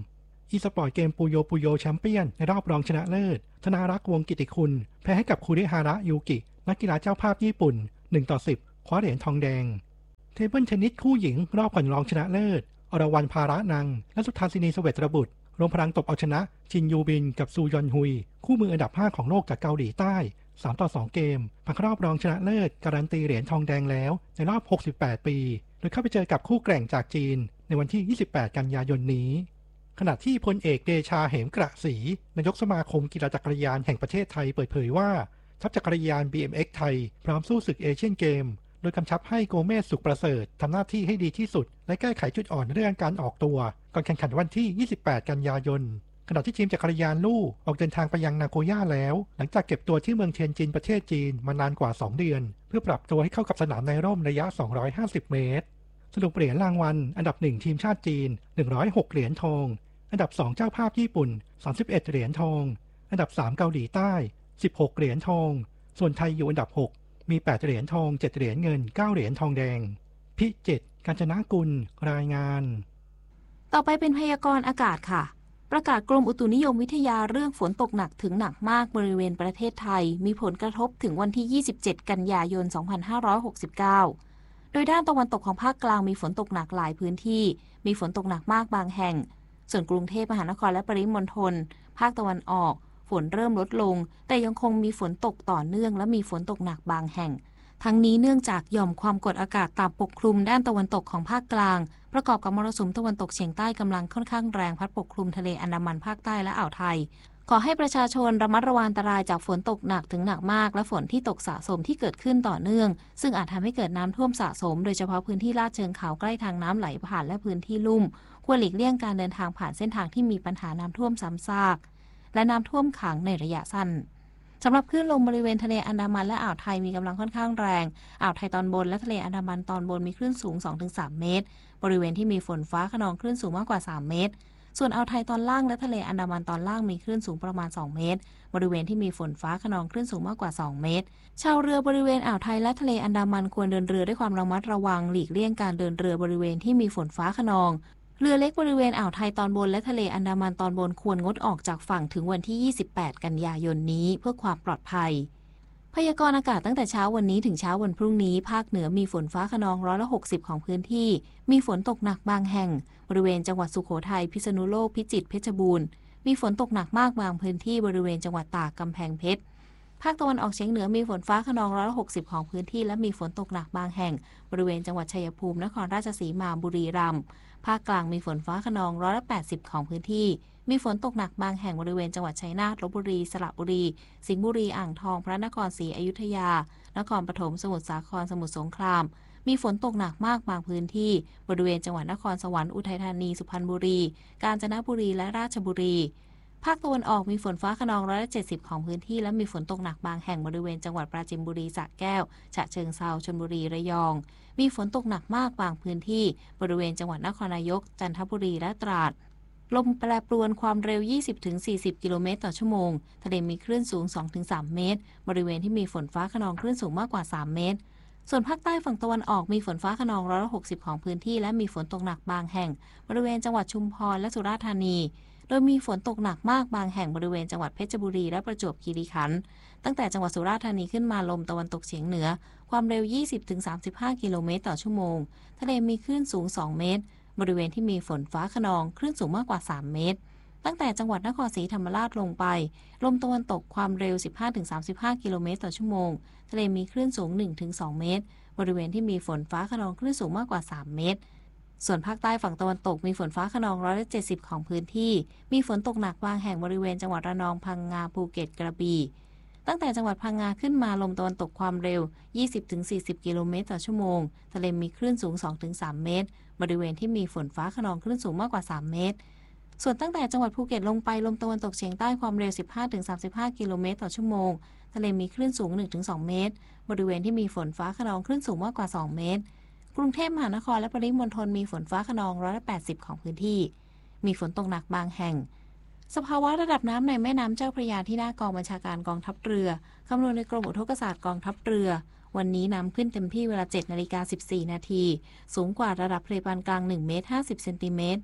อีสปอร์ตเกมปูโยปูโยแชมเปี้ยนในรอบรองชนะเลิศธนารักษ์วงกิติคุณแพ้ให้กับคูเดฮาระยูกินักกีฬาเจ้าภาพญี่ปุ่นหนึ่งต่อสิบคว้าเหรียญทองแดงเทเบิลเทนนิสคู่หญิงรอบก่อนรองชนะเลิศอรวรรณภาระนังและสุธาสินีเสวตระบุตรรวมพลังตบเอาชนะชินยูบินกับซูยอนฮุยคู่มืออันดับห้าของโลกจากเกาหลีใต้สามต่อสองเกมผ่านเข้ารอบรองชนะเลิศการันตีเหรียญทองแดงแล้วในรอบหกสิบแปดปีโดยเข้าไปเจอกับคู่แกร่งจากจีนในวันที่ยี่สิบแปดกันยายนนี้ขณะที่พลเอกเดชาเหมกระศรีนายกสมาคมกีฬาจักรยานแห่งประเทศไทยเปิดเผยว่าทัพจักรยาน บี เอ็ม เอ็กซ์ ไทยพร้อมสู้ศึกเอเชียนเกมโดยกำชับให้โกเมสสุขประเสริฐทำหน้าที่ให้ดีที่สุดและแก้ไขจุดอ่อนเรื่องการออกตัวก่อนแข่งขันวันที่ยี่สิบแปดกันยายนขณะที่ทีมจักรยานลู่ออกเดินทางไปยังนาโกย่าแล้วหลังจากเก็บตัวที่เมืองเทียนจินประเทศจีนมานานกว่าสองเดือนเพื่อปรับตัวให้เข้ากับสนามในร่มระยะสองร้อยห้าสิบเมตรสรุปเหรียญรางวัลอันดับหนึ่งทีมชาติจีนหนึ่งร้อยหกเหรียญทองอันดับสองเจ้าภาพญี่ปุ่นสามสิบเอ็ดเหรียญทองอันดับสามเกาหลีใต้สิบหกเหรียญทองส่วนไทยอยู่อันดับหกมีแปดเหรียญทองเจ็ดเหรียญเงินเก้าเหรียญทองแดงพิจิตรกาญจนกุลรายงานต่อไปเป็นพยากรณ์อากาศค่ะประกาศกรมอุตุนิยมวิทยาเรื่องฝนตกหนักถึงหนักมากบริเวณประเทศไทยมีผลกระทบถึงวันที่ยี่สิบเจ็ดกันยายนสองพันห้าร้อยหกสิบเก้าโดยด้านตะวันตกของภาคกลางมีฝนตกหนักหลายพื้นที่มีฝนตกหนักมากบางแห่งส่วนกรุงเทพมหานครและปริมณฑลภาคตะวันออกฝนเริ่มลดลงแต่ยังคงมีฝนตกต่อเนื่องและมีฝนตกหนักบางแห่งทั้งนี้เนื่องจากหย่อมความกดอากาศต่ำปกคลุมด้านตะวันตกของภาคกลางประกอบกับมรสุมตะวันตกเฉียงใต้กำลังค่อนข้างแรงพัดปกคลุมทะเลอันดามันภาคใต้และอ่าวไทยขอให้ประชาชนระมัดระวังอันตรายจากฝนตกหนักถึงหนักมากและฝนที่ตกสะสมที่เกิดขึ้นต่อเนื่องซึ่งอาจทำให้เกิดน้ำท่วมสะสมโดยเฉพาะพื้นที่ลาดเชิงเขาใกล้ทางน้ำไหลผ่านและพื้นที่ลุ่มควรหลีกเลี่ยงการเดินทางผ่านเส้นทางที่มีปัญหาน้ำท่วมซ้ำซากและน้ำท่วมขังในระยะสั้นสำหรับคลื่นลมบริเวณทะเลอันดามันและอ่าวไทยมีกำลังค่อนข้างแรงอ่าวไทยตอนบนและทะเลอันดามันตอนบนมีคลื่นสูง สองถึงสาม เมตรบริเวณที่มีฝนฟ้าคะนองคลื่นสูงมากกว่าสามเมตรส่วนอ่าวไทยตอนล่างและทะเลอันดามันตอนล่างมีคลื่นสูงประมาณสองเมตรบริเวณที่มีฝนฟ้าคะนองคลื่นสูงมากกว่าสองเมตรชาวเรือบริเวณอ่าวไทยและทะเลอันดามันควรเดินเรือด้วยความระมัดระวังหลีกเลี่ยงการเดินเรือบริเวณที่มีฝนฟ้าคะนองเรือเล็กบริเวณอ่าวไทยตอนบนและทะเลอันดามันตอนบนควรงดออกจากฝั่งถึงวันที่ยี่สิบแปดกันยายนนี้เพื่อความปลอดภัยพยากรณ์อากาศตั้งแต่เช้าวันนี้ถึงเช้าวันพรุ่งนี้ภาคเหนือมีฝนฟ้าคะนองร้อยละหกสิบของพื้นที่มีฝนตกหนักบางแห่งบริเวณจังหวัดสุโขทัยพิษณุโลกพิจิตรเพชรบูรณ์มีฝนตกหนักมากบางพื้นที่บริเวณจังหวัดตากกำแพงเพชรภาคตะวันออกเฉียงเหนือมีฝนฟ้าคะนองร้อยละหกสิบของพื้นที่และมีฝนตกหนักบางแห่งบริเวณจังหวัดชัยภูมินครราชสีมาบุรีรัมย์ภาคกลางมีฝนฟ้าคะนองร้อยละแปดสิบของพื้นที่มีฝนตกหนักบางแห่งบริเวณจังหวัดชัยนาทลพบุรีสระบุรีสิงห์บุรีอ่างทองพระนครศรีอยุธยานครปฐมสมุทรสาครสมุทรสงครามมีฝนตกหนักมากบางพื้นที่บริเวณจังหวัดนครสวรรค์อุทัยธานีสุพรรณบุรีกาญจนบุรีและราชบุรีภาคตะวันออกมีฝนฟ้าคะนองร้อยละเจ็ดสิบของพื้นที่และมีฝนตกหนักบางแห่งบริเวณจังหวัดปราจีนบุรีสระแก้วฉะเชิงเทราชลบุรีระยองมีฝนตกหนักมากบางพื้นที่บริเวณจังหวัดนครนายกจันทบุรีและตราดลมแปรปรวนความเร็ว ยี่สิบถึงสี่สิบ กิโลเมตรต่อชั่วโมงทะเลมีคลื่นสูง สองถึงสาม เมตรบริเวณที่มีฝนฟ้าคะนองคลื่นสูงมากกว่าสามเมตรส่วนภาคใต้ฝั่งตะวันออกมีฝนฟ้าคะนองร้อยละหกสิบของพื้นที่และมีฝนตกหนักบางแห่งบริเวณจังหวัดชุมพรและสุราษฎร์ธานีโดยมีฝนตกหนักมากบางแห่งบริเวณจังหวัดเพชรบุรีและประจวบคีรีขันธ์ตั้งแต่จังหวัดสุราษฎร์ธานีขึ้นมาลมตะวันตกเฉียงเหนือความเร็ว ยี่สิบถึงสามสิบห้า กิโลเมตรต่อชั่วโมงทะเลมีคลื่นสูงสองเมตรบริเวณที่มีฝนฟ้าคะนองคลื่นสูงมากกว่าสามเมตรตั้งแต่จังหวัดนครศรีธรรมราชลงไปลมตะวันตกความเร็ว สิบห้าถึงสามสิบห้า กิโลเมตรต่อชั่วโมงทะเลมีคลื่นสูง หนึ่งถึงสอง เมตรบริเวณที่มีฝนฟ้าคะนองคลื่นสูงมากกว่าสามเมตรส่วนภาคใต้ฝั่งตะวันตกมีฝนฟ้าคะนองร้อยละเจ็ดสิบของพื้นที่มีฝนตกหนักบางแห่งบริเวณจังหวัดระนองพังงาภูเก็ตกระบี่ตั้งแต่จังหวัดพังงาขึ้นมาลมตะวันตกความเร็ว ยี่สิบถึงสี่สิบ กิโลเมตรต่อชั่วโมงทะเลมีคลื่นสูง สองถึงสาม เมตรบริเวณที่มีฝนฟ้าคะนองคลื่นสูงมากกว่าสามเมตรส่วนตั้งแต่จังหวัดภูเก็ตลงไปลมตะวันตกเฉียงใต้ความเร็ว สิบห้าถึงสามสิบห้า กิโลเมตรต่อชั่วโมงทะเลมีคลื่นสูง หนึ่งถึงสอง เมตรบริเวณที่มีฝนฟ้าคะนองคลื่นสูงมากกว่าสองเมตรกรุงเทพมหานครและปริมณฑลมีฝนฟ้าคะนองร้อยละแปดสิบของพื้นที่มีฝนตกหนักบางแห่งสภาวะระดับน้ำในแม่น้ำเจ้าพระยาที่หน้ากองบัญชาการกองทัพเรือคำนวณโดยกรมอุทกศาสตร์กองทัพเรือวันนี้น้ำขึ้นเต็มที่เวลา เจ็ดนาฬิกาสิบสี่นาทีสูงกว่าระดับทะเลปานกลางหนึ่งเมตรห้าสิบเซนติเมตร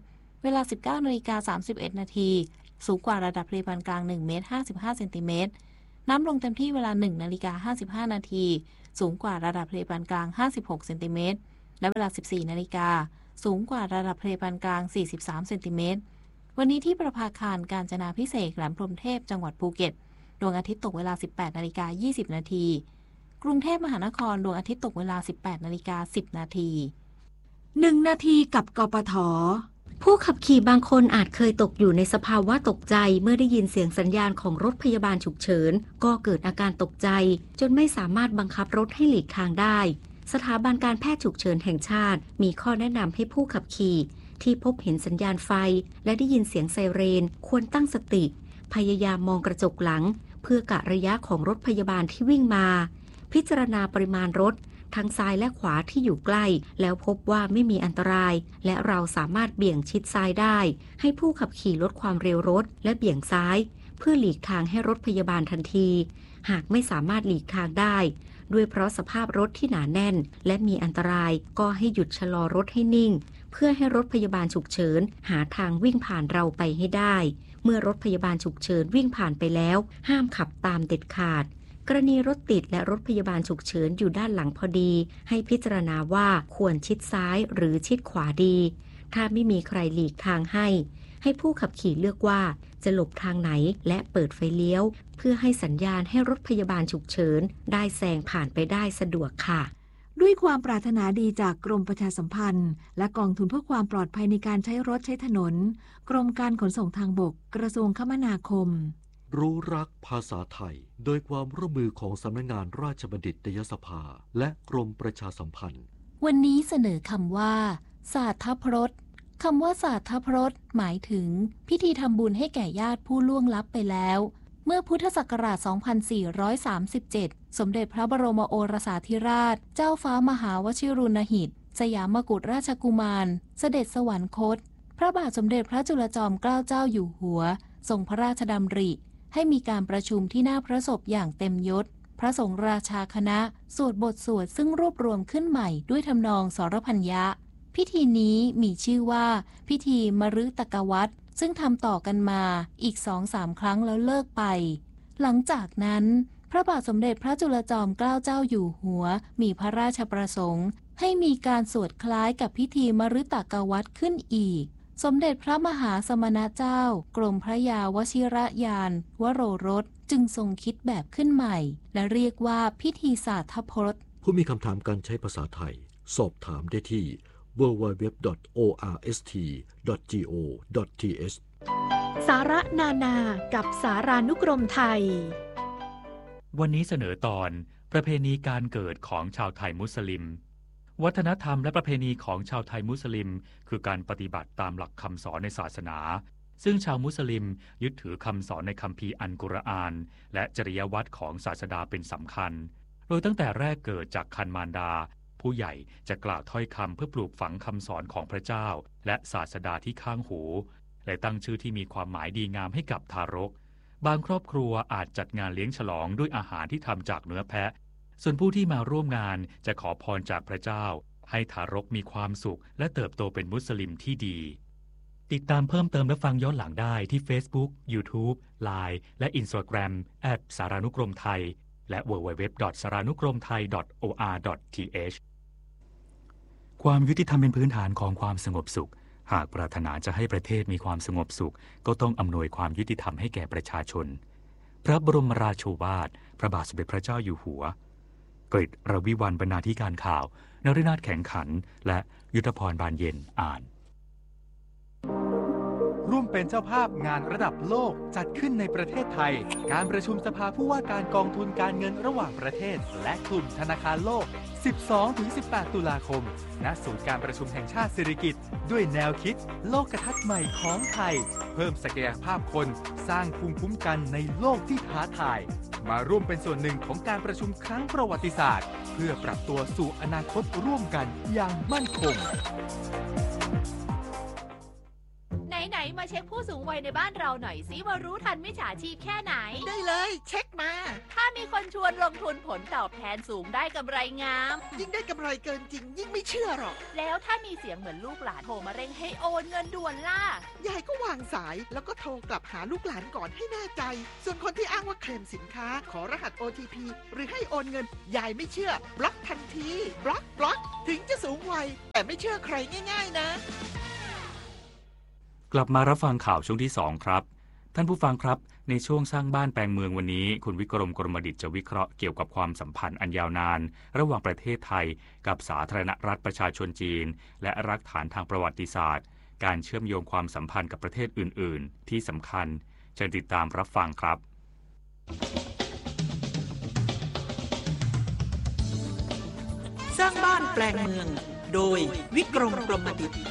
เวลา สิบเก้านาฬิกาสามสิบเอ็ดนาทีสูงกว่าระดับทะเลปานกลางหนึ่งเมตรห้าสิบห้าเซนติเมตรน้ำลงเต็มที่เวลา หนึ่งนาฬิกาห้าสิบห้านาทีสูงกว่าระดับทะเลปานกลางห้าสิบหกเซนติเมตรและเวลา สิบสี่นาฬิกาสูงกว่าระดับทะเลปานกลางสี่สิบสามเซนติเมตรวันนี้ที่ประภาคารกาญจนาภิเษกแหลมพรหมเทพจังหวัดภูเก็ตดวงอาทิตย์ตกเวลา สิบแปดนาฬิกายี่สิบนาทีกรุงเทพมหานครดวงอาทิตย์ตกเวลา สิบแปดนาฬิกาสิบนาทีหนึ่งนาทีกับกปท. ผู้ขับขี่บางคนอาจเคยตกอยู่ในสภาวะตกใจเมื่อได้ยินเสียงสัญญาณของรถพยาบาลฉุกเฉินก็เกิดอาการตกใจจนไม่สามารถบังคับรถให้หลีกทางได้สถาบันการแพทย์ฉุกเฉินแห่งชาติมีข้อแนะนำให้ผู้ขับขี่ที่พบเห็นสัญญาณไฟและได้ยินเสียงไซเรนควรตั้งสติพยายามมองกระจกหลังเพื่อกะระยะของรถพยาบาลที่วิ่งมาพิจารณาปริมาณรถทั้งซ้ายและขวาที่อยู่ใกล้แล้วพบว่าไม่มีอันตรายและเราสามารถเบี่ยงชิดซ้ายได้ให้ผู้ขับขี่ลดความเร็วรถและเบี่ยงซ้ายเพื่อหลีกทางให้รถพยาบาลทันทีหากไม่สามารถหลีกทางได้ด้วยเพราะสภาพรถที่หนาแน่นและมีอันตรายก็ให้หยุดชะลอรถให้นิ่งเพื่อให้รถพยาบาลฉุกเฉินหาทางวิ่งผ่านเราไปให้ได้เมื่อรถพยาบาลฉุกเฉินวิ่งผ่านไปแล้วห้ามขับตามเด็ดขาดกรณีรถติดและรถพยาบาลฉุกเฉินอยู่ด้านหลังพอดีให้พิจารณาว่าควรชิดซ้ายหรือชิดขวาดีถ้าไม่มีใครหลีกทางให้ให้ผู้ขับขี่เลือกว่าจะหลบทางไหนและเปิดไฟเลี้ยวเพื่อให้สัญญาณให้รถพยาบาลฉุกเฉินได้แซงผ่านไปได้สะดวกค่ะด้วยความปรารถนาดีจากกรมประชาสัมพันธ์และกองทุนเพื่อความปลอดภัยในการใช้รถใช้ถนนกรมการขนส่งทางบกกระทรวงคมนาคมรู้รักภาษาไทยโดยความร่วมมือของสำนักงานราชบัณฑิตยสภาและกรมประชาสัมพันธ์วันนี้เสนอคำว่าศาสตรพรตคำว่าศาสตรพรตหมายถึงพิธีทำบุญให้แก่ญาติผู้ล่วงลับไปแล้วเมื่อพุทธศักราช สองพันสี่ร้อยสามสิบเจ็ด สมเด็จพระบรมโอรสาธิราชเจ้าฟ้ามหาวชิรุณหิตสยามกุฎราชกุมารเสด็จสวรรคตพระบาทสมเด็จพระจุลจอมเกล้าเจ้าอยู่หัวทรงพระราชดำริให้มีการประชุมที่หน้าพระศพอย่างเต็มยศพระสงฆ์ราชาคณะสวดบทสวดซึ่งรวบรวมขึ้นใหม่ด้วยทำนองสรพัญญะพิธีนี้มีชื่อว่าพิธีมฤตกวัตรซึ่งทำต่อกันมาอีก สองถึงสาม ครั้งแล้วเลิกไปหลังจากนั้นพระบาทสมเด็จพระจุลจอมเกล้าเจ้าอยู่หัวมีพระราชประสงค์ให้มีการสวดคล้ายกับพิธีมฤตกวัตรขึ้นอีกสมเด็จพระมหาสมณเจ้ากรมพระยาวชิรยานวโรรสจึงทรงคิดแบบขึ้นใหม่และเรียกว่าพิธีศาสตรพจน์ผู้มีคำถามการใช้ภาษาไทยสอบถามได้ที่ ดับเบิลยู ดับเบิลยู ดับเบิลยู ดอท โอ อาร์ เอส ที ดอท จี โอ ดอท ที เอชสาระนานากับสารานุกรมไทยวันนี้เสนอตอนประเพณีการเกิดของชาวไทยมุสลิมวัฒนธรรมและประเพณีของชาวไทยมุสลิมคือการปฏิบัติตามหลักคำสอนในศาสนาซึ่งชาวมุสลิมยึดถือคำสอนในคัมภีร์อัลกุรอานและจริยวัตรของศาสดาเป็นสำคัญโดยตั้งแต่แรกเกิดจากคันมารดาผู้ใหญ่จะกล่าวถ้อยคำเพื่อปลูกฝังคำสอนของพระเจ้าและศาสดาที่ข้างหูและตั้งชื่อที่มีความหมายดีงามให้กับทารกบางครอบครัวอาจจัดงานเลี้ยงฉลองด้วยอาหารที่ทำจากเนื้อแพะส่วนผู้ที่มาร่วมงานจะขอพรจากพระเจ้าให้ทารกมีความสุขและเติบโตเป็นมุสลิมที่ดีติดตามเพิ่มเติมและฟังย้อนหลังได้ที่ Facebook, YouTube, ไลน์ และ Instagram แอท สารานุกรมไทยและ ดับเบิลยู ดับเบิลยู ดับเบิลยู ดอท สารานุกรมไทย ดอท โอ อาร์ ดอท ที เอช ความยุติธรรมเป็นพื้นฐานของความสงบสุขหากปรารถนาจะให้ประเทศมีความสงบสุขก็ต้องอำนวยความยุติธรรมให้แก่ประชาชนพระบรมราโชวาทพระบาทสมเด็จพระเจ้าอยู่หัวกฤษ รวิวรรณบรรณาธิการข่าวนฤนาถแข็งขันและยุทธพรบานเย็นอ่านร่วมเป็นเจ้าภาพงานระดับโลกจัดขึ้นในประเทศไทยการประชุมสภาผู้ว่าการกองทุนการเงินระหว่างประเทศและกลุ่มธนาคารโลก สิบสองถึงสิบแปด ตุลาคมณศูนย์การประชุมแห่งชาติสิริกิติ์ด้วยแนวคิดโลกทัศน์ใหม่ของไทยเพิ่มศักยภาพคนสร้างภูมิคุ้มกันในโลกที่ท้าทายมาร่วมเป็นส่วนหนึ่งของการประชุมครั้งประวัติศาสตร์เพื่อปรับตัวสู่อนาคตร่วมกันอย่างมั่นคงในไหนๆมาเช็คผู้สูงวัยในบ้านเราหน่อยสิว่ารู้ทันมิจฉาชีพแค่ไหนได้เลยเช็คมาถ้ามีคนชวนลงทุนผลตอบแทนสูงได้กำไรงามยิ่งได้กำไรเกินจริงยิ่งไม่เชื่อหรอกแล้วถ้ามีเสียงเหมือนลูกหลานโทรมาเร่งให้โอนเงินด่วนล่ะยายก็วางสายแล้วก็โทรกลับหาลูกหลานก่อนให้แน่ใจส่วนคนที่อ้างว่าเคลมสินค้าขอรหัส โอ ที พี หรือให้โอนเงินยายไม่เชื่อบล็อกทันทีบล็อกบล็อกถึงจะสูงวัยแต่ไม่เชื่อใครง่ายๆนะกลับมารับฟังข่าวช่วงที่สองครับท่านผู้ฟังครับในช่วงสร้างบ้านแปลงเมืองวันนี้คุณวิกรมกรมดิษฐ์จะวิเคราะห์เกี่ยวกับความสัมพันธ์อันยาวนานระหว่างประเทศไทยกับสาธารณรัฐประชาชนจีนและรากฐานทางประวัติศาสตร์การเชื่อมโยงความสัมพันธ์กับประเทศอื่นๆที่สำคัญเชิญติดตามรับฟังครับสร้างบ้านแปลงเมืองโดยวิกรมกรมดิษฐ์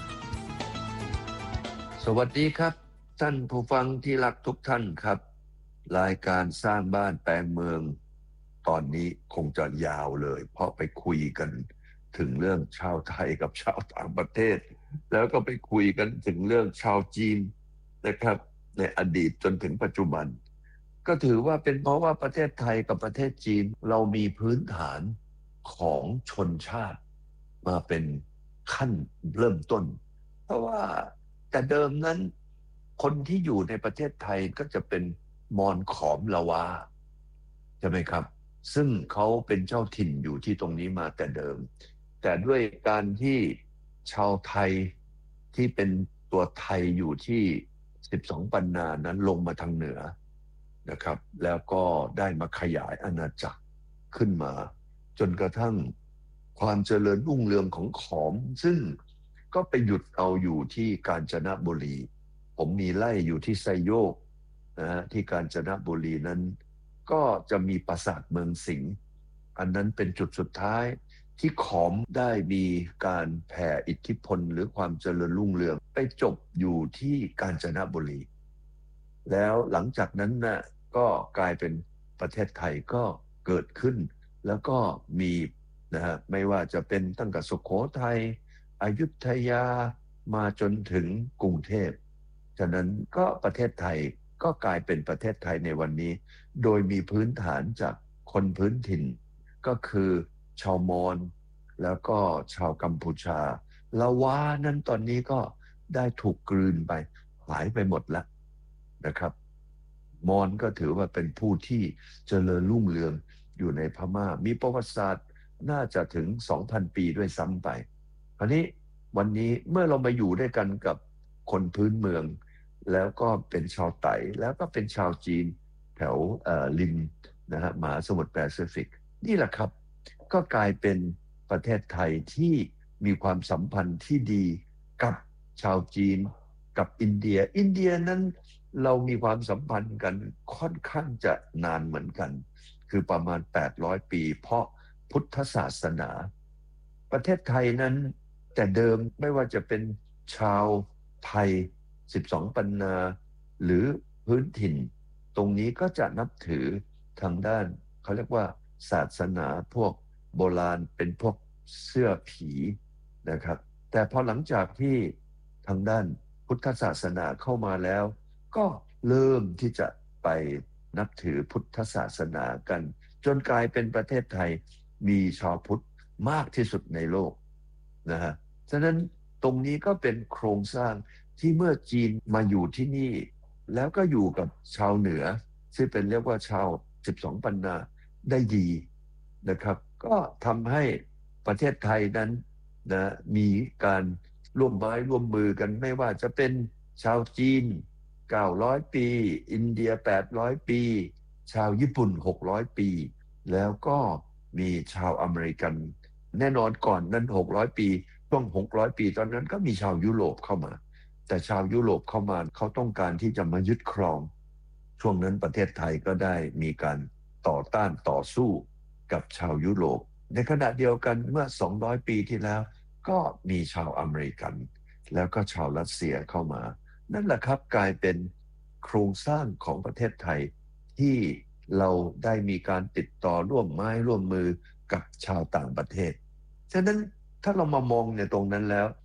สวัสดีครับท่านผู้ฟังที่รักทุกท่านครับรายการสร้างบ้านแปลงเมืองตอนนี้คงจะยาวเลยเพราะไปคุยกันถึงเรื่องชาวไทยกับชาวต่างประเทศแล้วก็ไปคุยกันถึงเรื่องชาวจีนนะครับในอดีตจนถึงปัจจุบันก็ถือว่าเป็นเพราะว่าประเทศไทยกับประเทศจีนเรามีพื้นฐานของชนชาติมาเป็นขั้นเริ่มต้นเพราะว่าแต่เดิมนั้นคนที่อยู่ในประเทศไทยก็จะเป็นมอญขอมละวาใช่ไหมครับซึ่งเขาเป็นเจ้าถิ่นอยู่ที่ตรงนี้มาแต่เดิมแต่ด้วยการที่ชาวไทยที่เป็นตัวไทยอยู่ที่สิบสองปันนานั้นลงมาทางเหนือนะครับแล้วก็ได้มาขยายอาณาจักรขึ้นมาจนกระทั่งความเจริญรุ่งเรืองของขอมซึ่งก็ไปหยุดเอาอยู่ที่กาญจนบุรีผมมีไร่อยู่ที่ไซโยกนะฮะที่กาญจนบุรีนั้นก็จะมีปราสาทเมืองสิงห์อันนั้นเป็นจุดสุดท้ายที่ขอมได้มีการแผ่อิทธิพลหรือความเจริญรุ่งเรืองไปจบอยู่ที่กาญจนบุรีแล้วหลังจากนั้นน่ะก็กลายเป็นประเทศไทยก็เกิดขึ้นแล้วก็มีนะฮะไม่ว่าจะเป็นตั้งแต่สุโขทัยอยุธยามาจนถึงกรุงเทพฉะนั้นก็ประเทศไทยก็กลายเป็นประเทศไทยในวันนี้โดยมีพื้นฐานจากคนพื้นถิ่นก็คือชาวมอญแล้วก็ชาวกัมพูชาละวานั้นตอนนี้ก็ได้ถูกกลืนไปหายไปหมดแล้วนะครับมอญก็ถือว่าเป็นผู้ที่เจริญรุ่งเรืองอยู่ในพม่ามีประวัติศาสตร์น่าจะถึง สองพัน ปีด้วยซ้ำไปคราวนี้วันนี้เมื่อเรามาอยู่ด้วยกันกับคนพื้นเมืองแล้วก็เป็นชาวไต่แล้วก็เป็นชาวจีนแถวริมนะฮะมหาสมุทรแปซิฟิกนี่แหละครับก็กลายเป็นประเทศไทยที่มีความสัมพันธ์ที่ดีกับชาวจีนกับอินเดียอินเดียนั้นเรามีความสัมพันธ์กันค่อนข้างจะนานเหมือนกันคือประมาณแปดร้อยปีเพราะพุทธศาสนาประเทศไทยนั้นแต่เดิมไม่ว่าจะเป็นชาวไทยสิบสองปันนาหรือพื้นถิ่นตรงนี้ก็จะนับถือทางด้านเขาเรียกว่าศาสนาพวกโบราณเป็นพวกเสื้อผีนะครับแต่พอหลังจากที่ทางด้านพุทธศาสนาเข้ามาแล้วก็เริ่มที่จะไปนับถือพุทธศาสนากันจนกลายเป็นประเทศไทยมีชาวพุทธมากที่สุดในโลกนะฮะฉะนั้นตรงนี้ก็เป็นโครงสร้างที่เมื่อจีนมาอยู่ที่นี่แล้วก็อยู่กับชาวเหนือซึ่งเป็นเรียกว่าชาวสิบสองปันนาได้ดีนะครับก็ทำให้ประเทศไทยนั้นนะมีการร่วมไม้ร่วมมือกันไม่ว่าจะเป็นชาวจีนเก้าร้อยปีอินเดียแปดร้อยปีชาวญี่ปุ่นหกร้อยปีแล้วก็มีชาวอเมริกันแน่นอนก่อนนั้นหกร้อยปีช่วงหกร้อยปีตอนนั้นก็มีชาวยุโรปเข้ามาแต่ชาวยุโรปเข้ามาเขาต้องการที่จะมายึดครองช่วงนั้นประเทศไทยก็ได้มีการต่อต้านต่อสู้กับชาวยุโรปในขณะเดียวกันเมื่อสองร้อยปีที่แล้วก็มีชาวอเมริกันแล้วก็ชาวรัสเซียเข้ามานั่นแหละครับกลายเป็นโครงสร้างของประเทศไทยที่เราได้มีการติดต่อร่วมไม้ร่วมมือกับชาวต่างประเทศฉะนั้นถ้าเรามามองในตรงนั้นแล้ว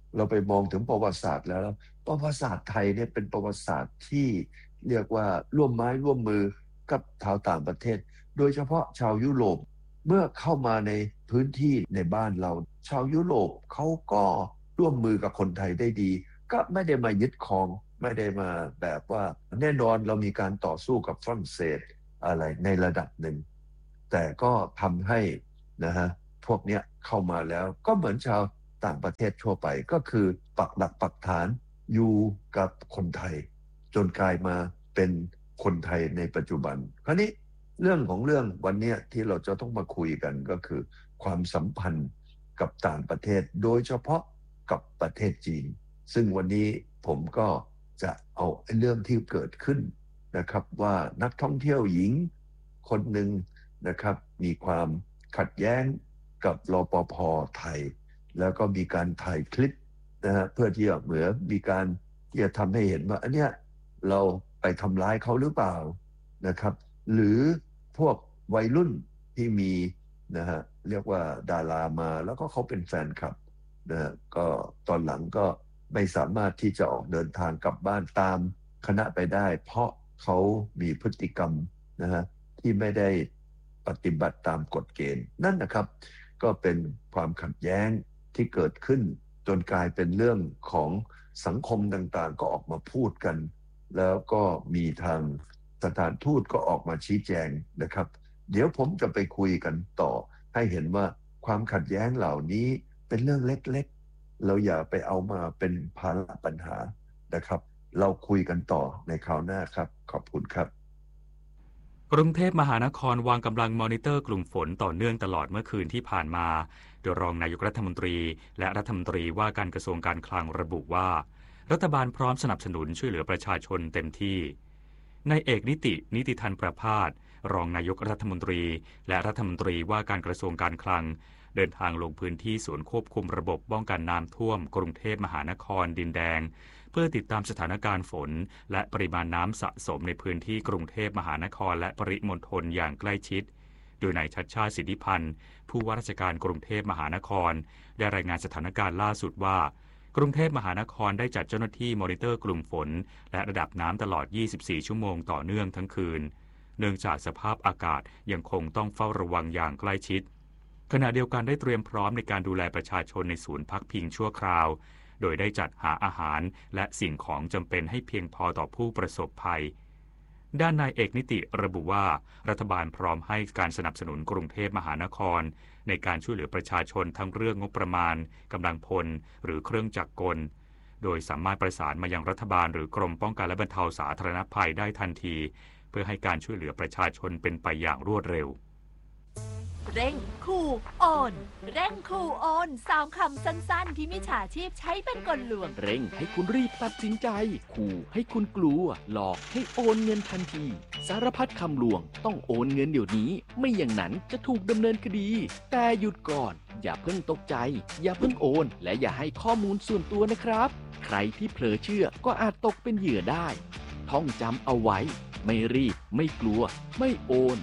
เราไปมองถึงประวัติศาสตร์แล้วประวัติศาสตร์ไทยเนี่ยเป็นประวัติศาสตร์ที่เรียกว่าร่วมไม้ร่วมมือกับชาวต่างประเทศโดยเฉพาะชาวยุโรปเมื่อเข้ามาในพื้นที่ในบ้านเราชาวยุโรปเขาก็ร่วมมือกับคนไทยได้ดีก็ไม่ได้มายึดครองไม่ได้มาแบบว่าแน่นอนเรามีการต่อสู้กับฝรั่งเศสอะไรในระดับหนึ่งแต่ก็ทำให้นะฮะพวกเนี้ยเข้ามาแล้วก็เหมือนชาวต่างประเทศทั่วไปก็คือปักหลักปักฐานอยู่กับคนไทยจนกลายมาเป็นคนไทยในปัจจุบันคราวนี้เรื่องของเรื่องวันนี้ที่เราจะต้องมาคุยกันก็คือความสัมพันธ์กับต่างประเทศโดยเฉพาะกับประเทศจีนซึ่งวันนี้ผมก็จะเอาเรื่องที่เกิดขึ้นนะครับว่านักท่องเที่ยวหญิงคนหนึ่งนะครับมีความขัดแย้งกับรปภ.ไทยแล้วก็มีการถ่ายคลิปนะฮะเพื่อที่จะเหมือนมีการที่จะทำให้เห็นว่าอันเนี้ยเราไปทำร้ายเขาหรือเปล่านะครับหรือพวกวัยรุ่นที่มีนะฮะเรียกว่าดารามาแล้วก็เขาเป็นแฟนคลับนะฮะก็ตอนหลังก็ไม่สามารถที่จะออกเดินทางกลับบ้านตามคณะไปได้เพราะเขามีพฤติกรรมนะฮะที่ไม่ได้ปฏิบัติตามกฎเกณฑ์นั่นนะครับก็เป็นความขัดแย้งที่เกิดขึ้นจนกลายเป็นเรื่องของสังคมต่างๆก็ออกมาพูดกันแล้วก็มีทางสถานทูตก็ออกมาชี้แจงนะครับเดี๋ยวผมจะไปคุยกันต่อให้เห็นว่าความขัดแย้งเหล่านี้เป็นเรื่องเล็กๆเราอย่าไปเอามาเป็นภาระปัญหานะครับเราคุยกันต่อในคราวหน้าครับขอบคุณครับกรุงเทพมหานครวางกำลังมอนิเตอร์กลุ่มฝนต่อเนื่องตลอดเมื่อคืนที่ผ่านมาโดยรองนายกรัฐมนตรีและรัฐมนตรีว่าการกระทรวงการคลังระบุว่ารัฐบาลพร้อมสนับสนุนช่วยเหลือประชาชนเต็มที่นายเอกนิตินิติธันประภาสรองนายกรัฐมนตรีและรัฐมนตรีว่าการกระทรวงการคลังเดินทางลงพื้นที่ศูนย์ควบคุมระบบป้องกันน้ำท่วมกรุงเทพมหานครดินแดงเพื่อติดตามสถานการณ์ฝนและปริมาณน้ำสะสมในพื้นที่กรุงเทพมหานครและปริมณฑลอย่างใกล้ชิดโดยนายชัชชาติสิทธิพันธ์ผู้ว่าราชการกรุงเทพมหานครได้รายงานสถานการณ์ล่าสุดว่ากรุงเทพมหานครได้จัดเจ้าหน้าที่มอนิเตอร์กลุ่มฝนและระดับน้ำตลอดยี่สิบสี่ชั่วโมงต่อเนื่องทั้งคืนเนื่องจากสภาพอากาศยังคงต้องเฝ้าระวังอย่างใกล้ชิดขณะเดียวกันได้เตรียมพร้อมในการดูแลประชาชนในศูนย์พักพิงชั่วคราวโดยได้จัดหาอาหารและสิ่งของจำเป็นให้เพียงพอต่อผู้ประสบภัยด้านนายเอกนิติระบุว่ารัฐบาลพร้อมให้การสนับสนุนกรุงเทพมหานครในการช่วยเหลือประชาชนทั้งเรื่องงบประมาณกำลังพลหรือเครื่องจักรกลโดยสามารถประสานมายังรัฐบาลหรือกรมป้องกันและบรรเทาสาธารณภัยได้ทันทีเพื่อให้การช่วยเหลือประชาชนเป็นไปอย่างรวดเร็วเร่งคู่โอนเร่งคู่โอนสามคำสั้นๆที่มิจฉาชีพใช้เป็นกลลวงเร่งให้คุณรีบตัดสินใจขู่ให้คุณกลัวหลอกให้โอนเงินทันทีสารพัดคำลวงต้องโอนเงินเดี๋ยวนี้ไม่อย่างนั้นจะถูกดำเนินคดีแต่หยุดก่อนอย่าเพิ่งตกใจอย่าเพิ่งโอนและอย่าให้ข้อมูลส่วนตัวนะครับใครที่เผลอเชื่อก็อาจตกเป็นเหยื่อได้ท่องจำเอาไว้ไม่รีบไม่กลัวไม่โอน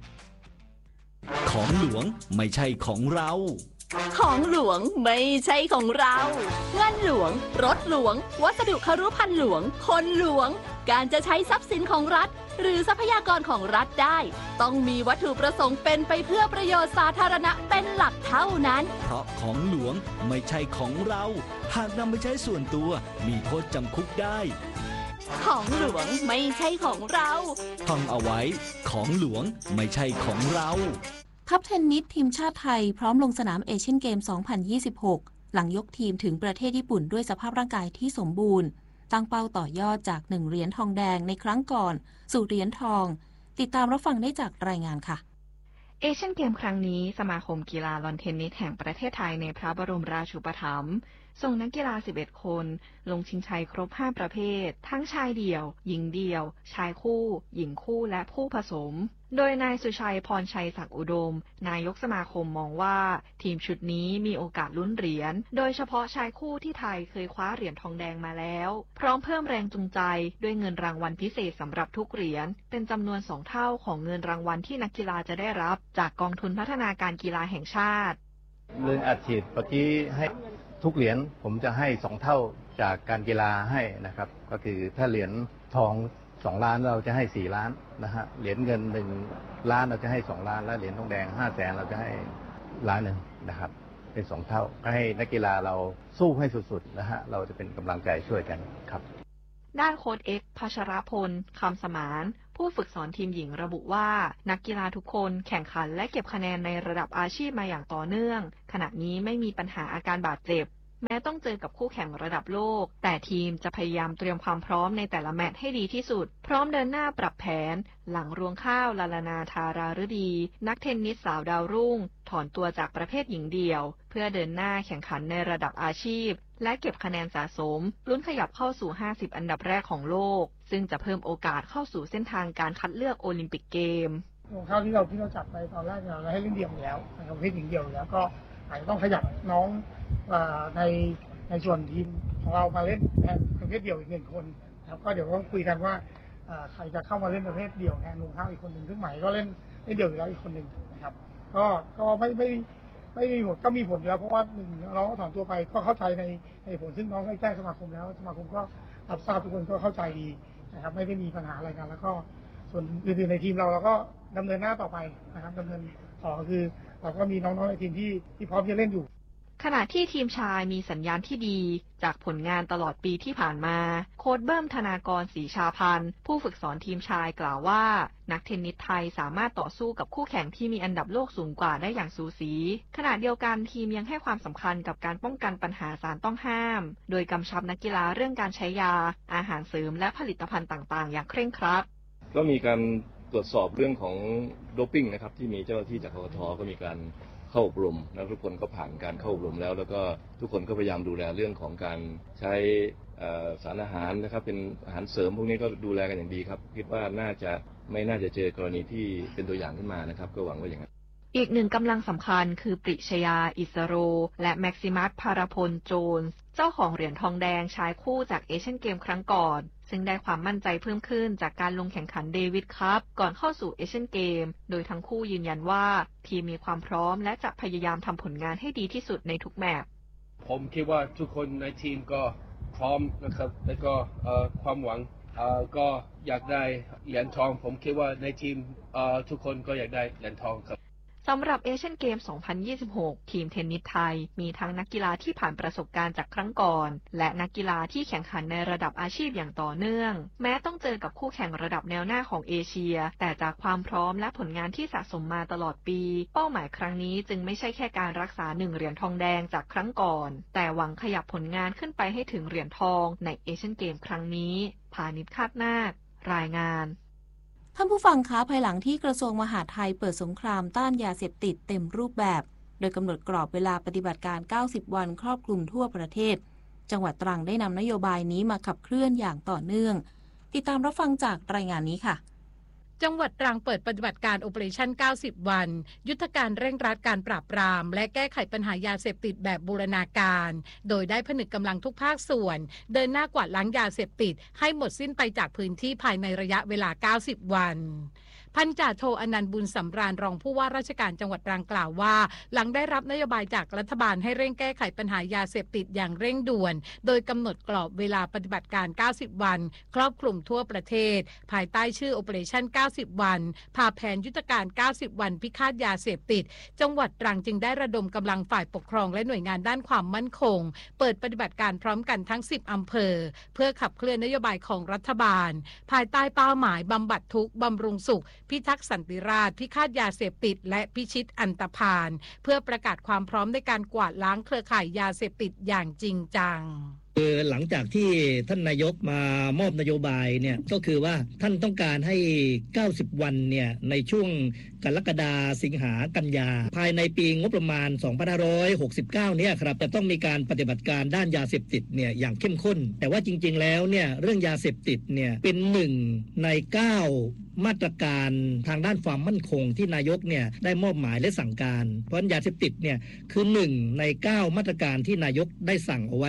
ของหลวงไม่ใช่ของเราของหลวงไม่ใช่ของเราเงินหลวงรถหลวงวัสดุครุภัณฑ์หลวงคนหลวงการจะใช้ทรัพย์สินของรัฐหรือทรัพยากรของรัฐได้ต้องมีวัตถุประสงค์เป็นไปเพื่อประโยชน์สาธารณะเป็นหลักเท่านั้นเพราะของหลวงไม่ใช่ของเราหากนำไปใช้ส่วนตัวมีโทษจำคุกได้ของหลวงไม่ใช่ของเราท่องเอาไว้ของหลวงไม่ใช่ของเราทัพเทนนิสทีมชาติไทยพร้อมลงสนามเอเชียนเกม สองพันยี่สิบหก หลังยกทีมถึงประเทศญี่ปุ่นด้วยสภาพร่างกายที่สมบูรณ์ตั้งเป้าต่อยอดจากหนึ่งเหรียญทองแดงในครั้งก่อนสู่เหรียญทองติดตามรับฟังได้จากรายงานค่ะเอเชียนเกมครั้งนี้สมาคมกีฬาลอนเทนนิสแห่งประเทศไทยในพระบรมราชูปถัมภ์ส่งนักกีฬาสิบเอ็ดคนลงชิงชัยครบห้าประเภททั้งชายเดี่ยวหญิงเดี่ยวชายคู่หญิงคู่และผู้ผสมโดยนายสุชัยพรชัยศักดิ์อุดมนายกสมาคมมองว่าทีมชุดนี้มีโอกาสลุ้นเหรียญโดยเฉพาะชายคู่ที่ไทยเคยคว้าเหรียญทองแดงมาแล้วพร้อมเพิ่มแรงจูงใจด้วยเงินรางวัลพิเศษสำหรับทุกเหรียญเป็นจำนวนสองเท่าของเงินรางวัลที่นักกีฬาจะได้รับจากกองทุนพัฒนาการกีฬาแห่งชาติเรื่องอัดฉีดเมื่อกี้ให้ทุกเหรียญผมจะให้สองเท่าจากการกีฬาให้นะครับก็คือถ้าเหรียญทองสองล้านเราจะให้สี่ล้านนะฮะเหรียญเงินหนึ่งล้านเราจะให้สองล้านและเหรียญทองแดงห้าแสนเราจะให้ล้านหนึ่งนะครับเป็นสองเท่าก็ให้นักกีฬาเราสู้ให้สุดๆนะฮะเราจะเป็นกำลังใจช่วยกันครับด้านโค้ชเอ็กซ์พัชรพลคำสมานผู้ฝึกสอนทีมหญิงระบุว่านักกีฬาทุกคนแข่งขันและเก็บคะแนนในระดับอาชีพมาอย่างต่อเนื่องขณะนี้ไม่มีปัญหาอาการบาดเจ็บแม้ต้องเจอกับคู่แข่งระดับโลกแต่ทีมจะพยายามเตรียมความพร้อมในแต่ละแมตช์ให้ดีที่สุดพร้อมเดินหน้าปรับแผนหลังรวงข้าวลาลานาธาราฤดีนักเทนนิสสาวดาวรุ่งถอนตัวจากประเภทหญิงเดี่ยวเพื่อเดินหน้าแข่งขันในระดับอาชีพและเก็บคะแนนสะสมลุ้นขยับเข้าสู่ห้าสิบอันดับแรกของโลกซึ่งจะเพิ่มโอกาสเข้าสู่เส้นทางการคัดเลือกโอลิมปิกเกมรวงข้าวที่เราที่เราจัดไปตอนแรกเราให้เล่นเดี่ยวอยู่แล้วนะครับประเภทหญิงเดี่ยวแล้วก็อาจจะต้องขยับน้องในในส่วนทีมของเรามาเล่นแทนประเภทเดี่ยวอีกหนึ่งคนครับก็เดี๋ยวต้องคุยกันว่าใครจะเข้ามาเล่นประเภทเดี่ยวแทนลุงข้าวอีกคนหนึ่งซึ่งใหม่ก็เล่นเล่นเดี่ยวอยู่แล้วอีกคนหนึ่งนะครับก็ก็ไม่ไม่ไม่มีผลก็มีผลอยู่แล้วเพราะว่าหนึ่งน้องถอนตัวไปก็เข้าใจในในผลซึ่งน้องได้แจ้งสมาคมแล้วสมาคมก็รับทราบทุกคนก็เข้าใจดีนะครับไม่ได้มีปัญหาอะไรกันแล้วก็ส่วนอื่นๆในทีมเราเราก็ดำเนินหน้าต่อไปนะครับดำเนินต่อคือเราก็มีน้องๆในทีมที่ที่พร้อมจะเล่นอยู่ขณะที่ทีมชายมีสัญญาณที่ดีจากผลงานตลอดปีที่ผ่านมาโค้ชเบิ้มธนากรศรีชาพันธ์ผู้ฝึกสอนทีมชายกล่าวว่านักเทนนิสไทยสามารถต่อสู้กับคู่แข่งที่มีอันดับโลกสูงกว่าได้อย่างสูสีขณะเดียวกันทีมยังให้ความสำคัญกับการป้องกันปัญหาสารต้องห้ามโดยกำชับนักกีฬาเรื่องการใช้ยาอาหารเสริมและผลิตภัณฑ์ต่างๆอย่างเคร่งครัดก็มีการตรวจสอบเรื่องของโดปปิ้งนะครับที่มีเจ้าหน้าที่จากกกท.ก็มีการเข้าอบรมแล้วทุกคนก็ผ่านการเข้าอบรมแล้วแล้วก็ทุกคนก็พยายามดูแลเรื่องของการใช้สารอาหารนะครับเป็นอาหารเสริมพวกนี้ก็ดูแลกันอย่างดีครับคิดว่าน่าจะไม่น่าจะเจอกรณีที่เป็นตัวอย่างขึ้นมานะครับก็หวังว่าอย่างนั้นอีกหนึ่งกำลังสำคัญคือปริชยาอิสโรและแม็กซิมัสพารพลโจนส์เจ้าของเหรียญทองแดงชายคู่จากเอเชียนเกมครั้งก่อนซึ่งได้ความมั่นใจเพิ่มขึ้นจากการลงแข่งขันเดวิดคัพก่อนเข้าสู่เอเชียนเกมโดยทั้งคู่ยืนยันว่าทีมมีความพร้อมและจะพยายามทำผลงานให้ดีที่สุดในทุกแมตช์ผมคิดว่าทุกคนในทีมก็พร้อมนะครับและก็ความหวังก็อยากได้เหรียญทองผมคิดว่าในทีมทุกคนก็อยากได้เหรียญทองครับสำหรับเอเชียนเกม สองพันยี่สิบหก ทีมเทนนิสไทยมีทั้งนักกีฬาที่ผ่านประสบการณ์จากครั้งก่อนและนักกีฬาที่แข่งขันในระดับอาชีพอย่างต่อเนื่องแม้ต้องเจอกับคู่แข่งระดับแนวหน้าของเอเชียแต่จากความพร้อมและผลงานที่สะสมมาตลอดปีเป้าหมายครั้งนี้จึงไม่ใช่แค่การรักษาหนึ่งเหรียญทองแดงจากครั้งก่อนแต่หวังขยับผลงานขึ้นไปให้ถึงเหรียญทองในเอเชียนเกมครั้งนี้พานิช คาดนาครายงานท่านผู้ฟังคะภายหลังที่กระทรวงมหาดไทยเปิดสงครามต้านยาเสพติดเต็มรูปแบบโดยกำหนดกรอบเวลาปฏิบัติการเก้าสิบวันครอบคลุมทั่วประเทศจังหวัดตรังได้นำนโยบายนี้มาขับเคลื่อนอย่างต่อเนื่องติดตามรับฟังจากรายงานนี้ค่ะจังหวัดตรังเปิดปฏิบัติการ Operation เก้าสิบ วันยุทธการเร่งรัดการปราบปรามและแก้ไขปัญหายาเสพติดแบบบูรณาการโดยได้ผนึกกำลังทุกภาคส่วนเดินหน้ากวาดล้างยาเสพติดให้หมดสิ้นไปจากพื้นที่ภายในระยะเวลาเก้าสิบวันพันจ่าโทอนันต์บุญสำราญรองผู้ว่าราชการจังหวัดตรังกล่าวว่าหลังได้รับนโยบายจากรัฐบาลให้เร่งแก้ไขปัญหายาเสพติดอย่างเร่งด่วนโดยกำหนดกรอบเวลาปฏิบัติการเก้าสิบวันครอบคลุมทั่วประเทศภายใต้ชื่อ Operation เก้าสิบ วันพาแผนยุทธการเก้าสิบวันพิฆาตยาเสพติดจังหวัดตรังจึงได้ระดมกำลังฝ่ายปกครองและหน่วยงานด้านความมั่นคงเปิดปฏิบัติการพร้อมกันทั้งสิบอำเภอเพื่อขับเคลื่อนนโยบายของรัฐบาลภายใต้เป้าหมายบำบัดทุกข์บำรุงสุขพิทักษ์สันติราษฎร์พิฆาตยาเสพติดและพิชิตอันตพาลเพื่อประกาศความพร้อมในการกวาดล้างเครือข่ายยาเสพติดอย่างจริงจังคือหลังจากที่ท่านนายกมามอบนโยบายเนี่ยก็คือว่าท่านต้องการให้เก้าสิบวันเนี่ยในช่วงกรกฎาสิงหากันยาภายในปีงบประมาณสองพันห้าร้อยหกสิบเก้าเนี่ยครับจะต้องมีการปฏิบัติการด้านยาเสพติดเนี่ยอย่างเข้มข้นแต่ว่าจริงๆแล้วเนี่ยเรื่องยาเสพติดเนี่ยเป็นหนึ่งในเก้ามาตรการทางด้านความมั่นคงที่นายกเนี่ยได้มอบหมายและสั่งการเพราะยาเสพติดเนี่ยคือหนึ่งในเก้ามาตรการที่นายกได้สั่งเอาไว้แผ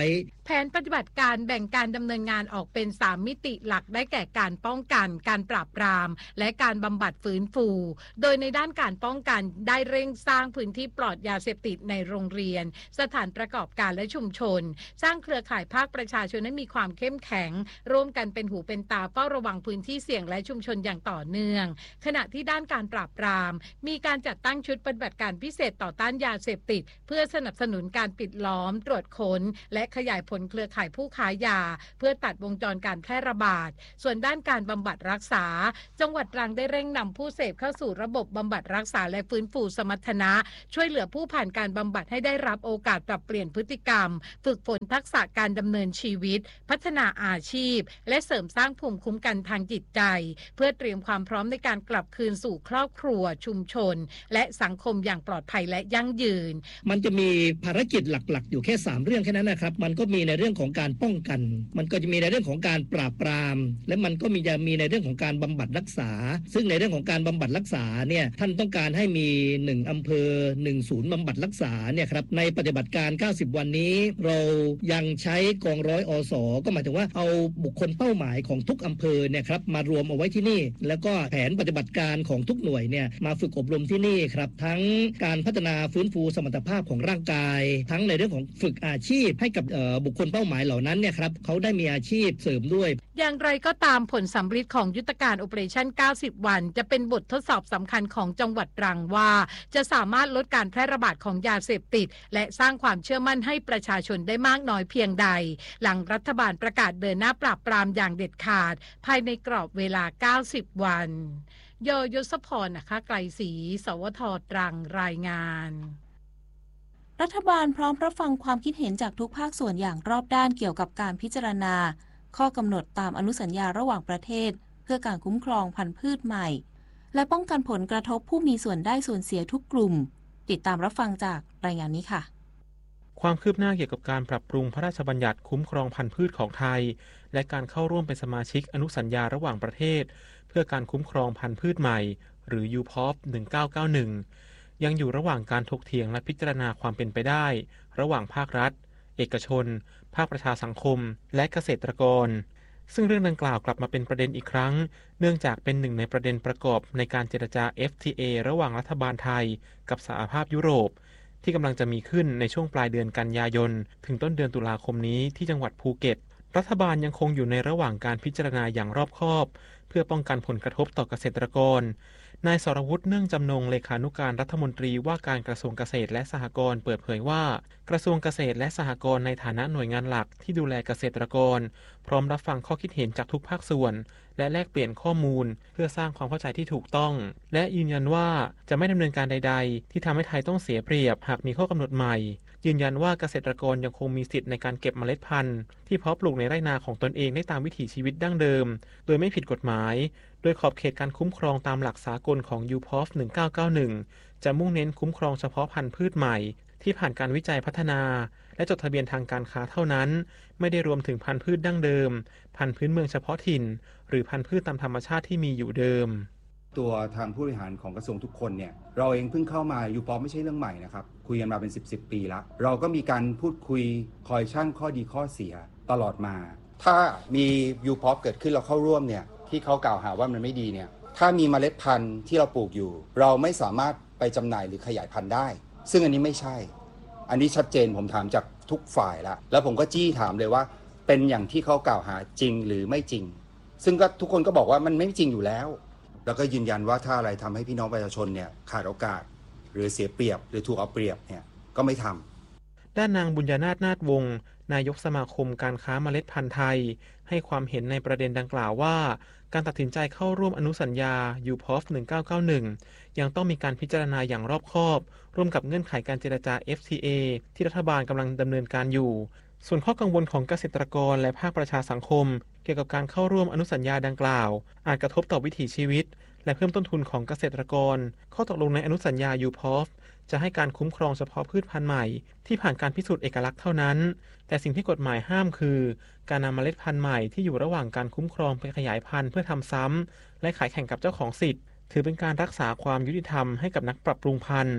แผนปฏิบัติการแบ่งการดำเนินงานออกเป็นสามมิติหลักได้แก่การป้องกันการปราบปรามและการบำบัดฟื้นฟูโดยในด้านการป้องกันได้เร่งสร้างพื้นที่ปลอดยาเสพติดในโรงเรียนสถานประกอบการและชุมชนสร้างเครือข่ายภาคประชาชนให้มีความเข้มแข็งร่วมกันเป็นหูเป็นตาเฝ้าระวังพื้นที่เสี่ยงและชุมชนอย่างต่อเนื่องขณะที่ด้านการปราบปรามมีการจัดตั้งชุดปฏิบัติการพิเศษต่อต้านยาเสพติดเพื่อสนับสนุนการปิดล้อมตรวจค้นและขยายผลเครือข่ายผู้ค้ายาเพื่อตัดวงจรการแพร่ระบาดส่วนด้านการบำบัดรักษาจังหวัดตรังได้เร่งนำผู้เสพเข้าสู่ระบบบำบัดรักษาและฟื้นฟูสมรรถนะช่วยเหลือผู้ผ่านการบำบัดให้ได้รับโอกาสปรับเปลี่ยนพฤติกรรมฝึกฝนทักษะการดำเนินชีวิตพัฒนาอาชีพและเสริมสร้างภูมิคุ้มกันทางจิตใจเพื่อเตรียมความพร้อมในการกลับคืนสู่ครอบครัวชุมชนและสังคมอย่างปลอดภัยและยั่งยืนมันจะมีภารกิจหลักๆอยู่แค่สามเรื่องแค่นั้นนะครับมันก็มีในเรื่องของการป้องกันมันก็จะมีในเรื่องของการปราบปรามและมันก็มีจะมีในเรื่องของการบำบัดรักษาซึ่งในเรื่องของการบำบัดรักษาเนี่ยท่านต้องการให้มีหนึ่งอำเภอหนึ่งศูนย์บำบัดรักษาเนี่ยครับในปฏิบัติการเก้าสิบวันนี้เรายังใช้กองร้อยอสก็หมายถึงว่าเอาบุคคลเป้าหมายของทุกอำเภอเนี่ยครับมารวมเอาไว้ที่นี่แล้วก็แผนปฏิบัติการของทุกหน่วยเนี่ยมาฝึกอบรมที่นี่ครับทั้งการพัฒนาฟื้นฟูสมรรถภาพของร่างกายทั้งในเรื่องของฝึกอาชีพให้กับบุคคลเป้าหมายเหล่านั้นเนี่ยครับเขาได้มีอาชีพเสริมด้วยอย่างไรก็ตามผลสำฤทธิ์ของยุทธการ Operation เก้าสิบ วันจะเป็นบททดสอบสำคัญของจังหวัดตรังว่าจะสามารถลดการแพร่ระบาดของยาเสพติดและสร้างความเชื่อมั่นให้ประชาชนได้มากน้อยเพียงใดหลังรัฐบาลประกาศเดินหน้าปราบปรามอย่างเด็ดขาดภายในกรอบเวลาเก้าสิบวันยยศพรนะคะไกลศรีสวทตรังรายงานรัฐบาลพร้อมรับฟังความคิดเห็นจากทุกภาคส่วนอย่างรอบด้านเกี่ยวกับการพิจารณาข้อกำหนดตามอนุสัญญาระหว่างประเทศเพื่อการคุ้มครองพันธุ์พืชใหม่และป้องกันผลกระทบผู้มีส่วนได้ส่วนเสียทุกกลุ่มติดตามรับฟังจากรายงานนี้ค่ะความคืบหน้าเกี่ยวกับการปรับปรุงพระราชบัญญัติคุ้มครองพันธุ์พืชของไทยและการเข้าร่วมเป็นสมาชิกอนุสัญญาระหว่างประเทศเพื่อการคุ้มครองพันธุ์พืชใหม่หรือ ยู พี โอ พี หนึ่งเก้าเก้าหนึ่งยังอยู่ระหว่างการถกเถียงและพิจารณาความเป็นไปได้ระหว่างภาครัฐเอกชนภาคประชาสังคมและเกษตรกรซึ่งเรื่องดังกล่าวกลับมาเป็นประเด็นอีกครั้งเนื่องจากเป็นหนึ่งในประเด็นประกอบในการเจรจา เอฟ ที เอ ระหว่างรัฐบาลไทยกับสหภาพยุโรปที่กำลังจะมีขึ้นในช่วงปลายเดือนกันยายนถึงต้นเดือนตุลาคมนี้ที่จังหวัดภูเก็ตรัฐบาลยังคงอยู่ในระหว่างการพิจารณาอย่างรอบคอบเพื่อป้องกันผลกระทบต่อเกษตรกรนายสรวุฒิเนื่องจำนงเลขานุการรัฐมนตรีว่าการกระทรวงเกษตรและสหกรณ์เปิดเผยว่ากระทรวงเกษตรและสหกรณ์ในฐานะหน่วยงานหลักที่ดูแลเกษตรกรพร้อมรับฟังข้อคิดเห็นจากทุกภาคส่วนและแลกเปลี่ยนข้อมูลเพื่อสร้างความเข้าใจที่ถูกต้องและยืนยันว่าจะไม่ดำเนินการใดๆที่ทำให้ไทยต้องเสียเปรียบหากมีข้อกำหนดใหม่ยืนยันว่าเกษตรกรยังคงมีสิทธิ์ในการเก็บเมล็ดพันธุ์ที่เพาะปลูกในไร่นาของตนเองได้ตามวิถีชีวิตดั้งเดิมโดยไม่ผิดกฎหมายโดยขอบเขตการคุ้มครองตามหลักสากลของ ยู พี โอ พี หนึ่งเก้าเก้าหนึ่ง จะมุ่งเน้นคุ้มครองเฉพาะพันธุ์พืชใหม่ที่ผ่านการวิจัยพัฒนาและจดทะเบียนทางการค้าเท่านั้นไม่ได้รวมถึงพันธุ์พืชดั้งเดิมพันธุ์พื้นเมืองเฉพาะถิ่นหรือพันธุ์พืชตามธรรมชาติที่มีอยู่เดิมตัวทางผู้บริหารของกระทรวงทุกคนเนี่ยเราเองเพิ่งเข้ามา ยู พี โอ พี ไม่ใช่เรื่องใหม่นะครับคุยกันมาเป็นสิบ สิบปีแล้วเราก็มีการพูดคุยคอยชั่งข้อดีข้อเสียตลอดมาถ้ามี ยู พี โอ พี เกิดขึ้นเราเข้าร่วมเนี่ยที่เขากล่าวหาว่ามันไม่ดีเนี่ยถ้ามีเมล็ดพันธุ์ที่เราปลูกอยู่เราไม่สามารถไปจำหน่ายหรือขยายพันธุ์ได้ซึ่งอันนี้ไม่ใช่อันนี้ชัดเจนผมถามจากทุกฝ่ายแล้วแล้วผมก็จี้ถามเลยว่าเป็นอย่างที่เขากล่าวหาจริงหรือไม่จริงซึ่งก็ทุกคนก็บอกว่ามันไม่จริงอยู่แล้วแล้วก็ยืนยันว่าถ้าอะไรทำให้พี่น้องประชาชนเนี่ยขาดโอกาสหรือเสียเปรียบหรือถูกเอาเปรียบเนี่ยก็ไม่ทำด้านนางบุญญานาถนาถวงศ์นายกสมาคมการค้าเมล็ดพันธุ์ไทยให้ความเห็นในประเด็นดังกล่าวว่าการตัดสินใจเข้าร่วมอนุสัญญา ยู พี โอ พี หนึ่งเก้าเก้าหนึ่ง ยังต้องมีการพิจารณาอย่างรอบคอบร่วมกับเงื่อนไขการเจรจา เอฟ ที เอ ที่รัฐบาลกำลังดำเนินการอยู่ส่วนข้อกังวลของเกษตรกรและภาคประชาสังคมเกี่ยวกับการเข้าร่วมอนุสัญญาดังกล่าวอาจกระทบต่อวิถีชีวิตและเพิ่มต้นทุนของเกษตรกรข้อตกลงในอนุสัญญา ยู พี โอ พี จะให้การคุ้มครองเฉพาะพืชพันธุ์ใหม่ที่ผ่านการพิสูจน์เอกลักษณ์เท่านั้นแต่สิ่งที่กฎหมายห้ามคือการนำเมล็ดพันธุ์ใหม่ที่อยู่ระหว่างการคุ้มครองไปขยายพันธุ์เพื่อทำซ้ำและขายแข่งกับเจ้าของสิทธิ์ถือเป็นการรักษาความยุติธรรมให้กับนักปรับปรุงพันธุ์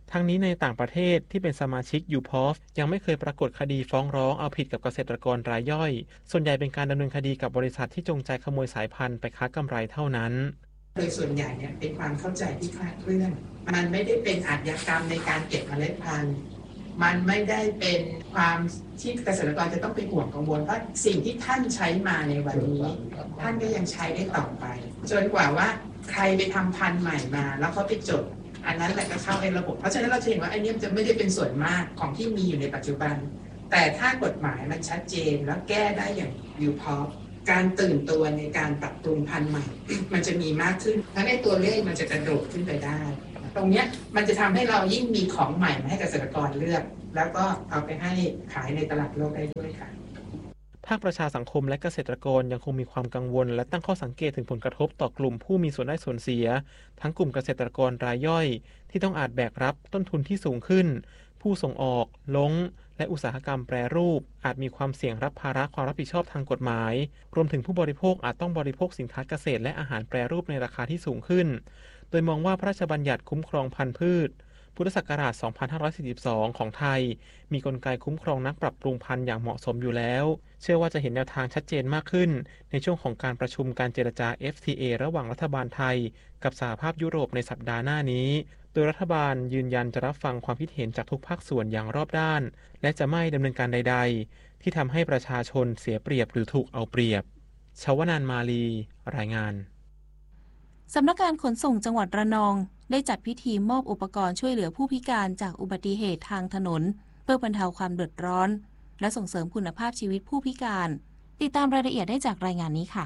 ทั้งนี้ในต่างประเทศที่เป็นสมาชิก ยู พี โอ เอฟ ยังไม่เคยปรากฏคดีฟ้องร้องเอาผิดกับเกษตรกรรายย่อยส่วนใหญ่เป็นการดำเนินคดีกับบริษัทที่จงใจขโมยสายพันธุ์ไปค้ากำไรเท่านั้นโดยส่วนใหญ่เนี่ยเป็นความเข้าใจที่คลาดเคลื่อนมันไม่ได้เป็นอาชญากรรมในการเก็บเมล็ดพันธุ์มันไม่ได้เป็นความที่เกษตรกรจะต้องไปห่วงกังวลเพราะสิ่งที่ท่านใช้มาในวันนี้ท่านก็ยังใช้ได้ต่อไปจนกว่าว่าใครไปทำพันธุ์ใหม่มาแล้วเขาไปจดอันนั้นแหละก็เข้าในระบบเพราะฉะนั้นเราจะเห็นว่าไอ้นี่จะไม่ได้เป็นส่วนมากของที่มีอยู่ในปัจจุบันแต่ถ้ากฎหมายมันชัดเจนแล้วแก้ได้อย่าง ยู พี โอ เอฟ การตื่นตัวในการปรับปรุงพันธุ์ใหม่ มันจะมีมากขึ้นและในตัวเลขมันจะกระโดดขึ้นไปได้ตรงนี้มันจะทำให้เรายิ่งมีของใหม่มาให้เกษตรกรเลือกแล้วก็เอาไปให้ขายในตลาดโลกได้ด้วยค่ะภาคประชาสังคมและเกษตรกรยังคงมีความกังวลและตั้งข้อสังเกตถึงผลกระทบต่อกลุ่มผู้มีส่วนได้ส่วนเสียทั้งกลุ่มเกษตรกรรายย่อยที่ต้องอาจแบกรับต้นทุนที่สูงขึ้นผู้ส่งออกลงและอุตสาหกรรมแปรรูปอาจมีความเสี่ยงรับภาระความรับผิดชอบทางกฎหมายรวมถึงผู้บริโภคอาจต้องบริโภคสินค้าเกษตรและอาหารแปรรูปในราคาที่สูงขึ้นโดยมองว่าพระราชบัญญัติคุ้มครองพันธุ์พืชพุทธศักราช สองพันห้าร้อยสี่สิบสอง ของไทยมีกลไกคุ้มครองนักปรับปรุงพันธุ์อย่างเหมาะสมอยู่แล้วเชื่อว่าจะเห็นแนวทางชัดเจนมากขึ้นในช่วงของการประชุมการเจรจา เอฟ ที เอ ระหว่างรัฐบาลไทยกับสหภาพยุโรปในสัปดาห์หน้านี้โดยรัฐบาลยืนยันจะรับฟังความคิดเห็นจากทุกภาคส่วนอย่างรอบด้านและจะไม่ดำเนินการใดๆที่ทำให้ประชาชนเสียเปรียบหรือถูกเอาเปรียบชวนานมาลีรายงานสำนักงานขนส่งจังหวัดระนองได้จัดพิธีมอบอุปกรณ์ช่วยเหลือผู้พิการจากอุบัติเหตุทางถนนเพื่อบรรเทาความเดือดร้อนและส่งเสริมคุณภาพชีวิตผู้พิการติดตามรายละเอียดได้จากรายงานนี้ค่ะ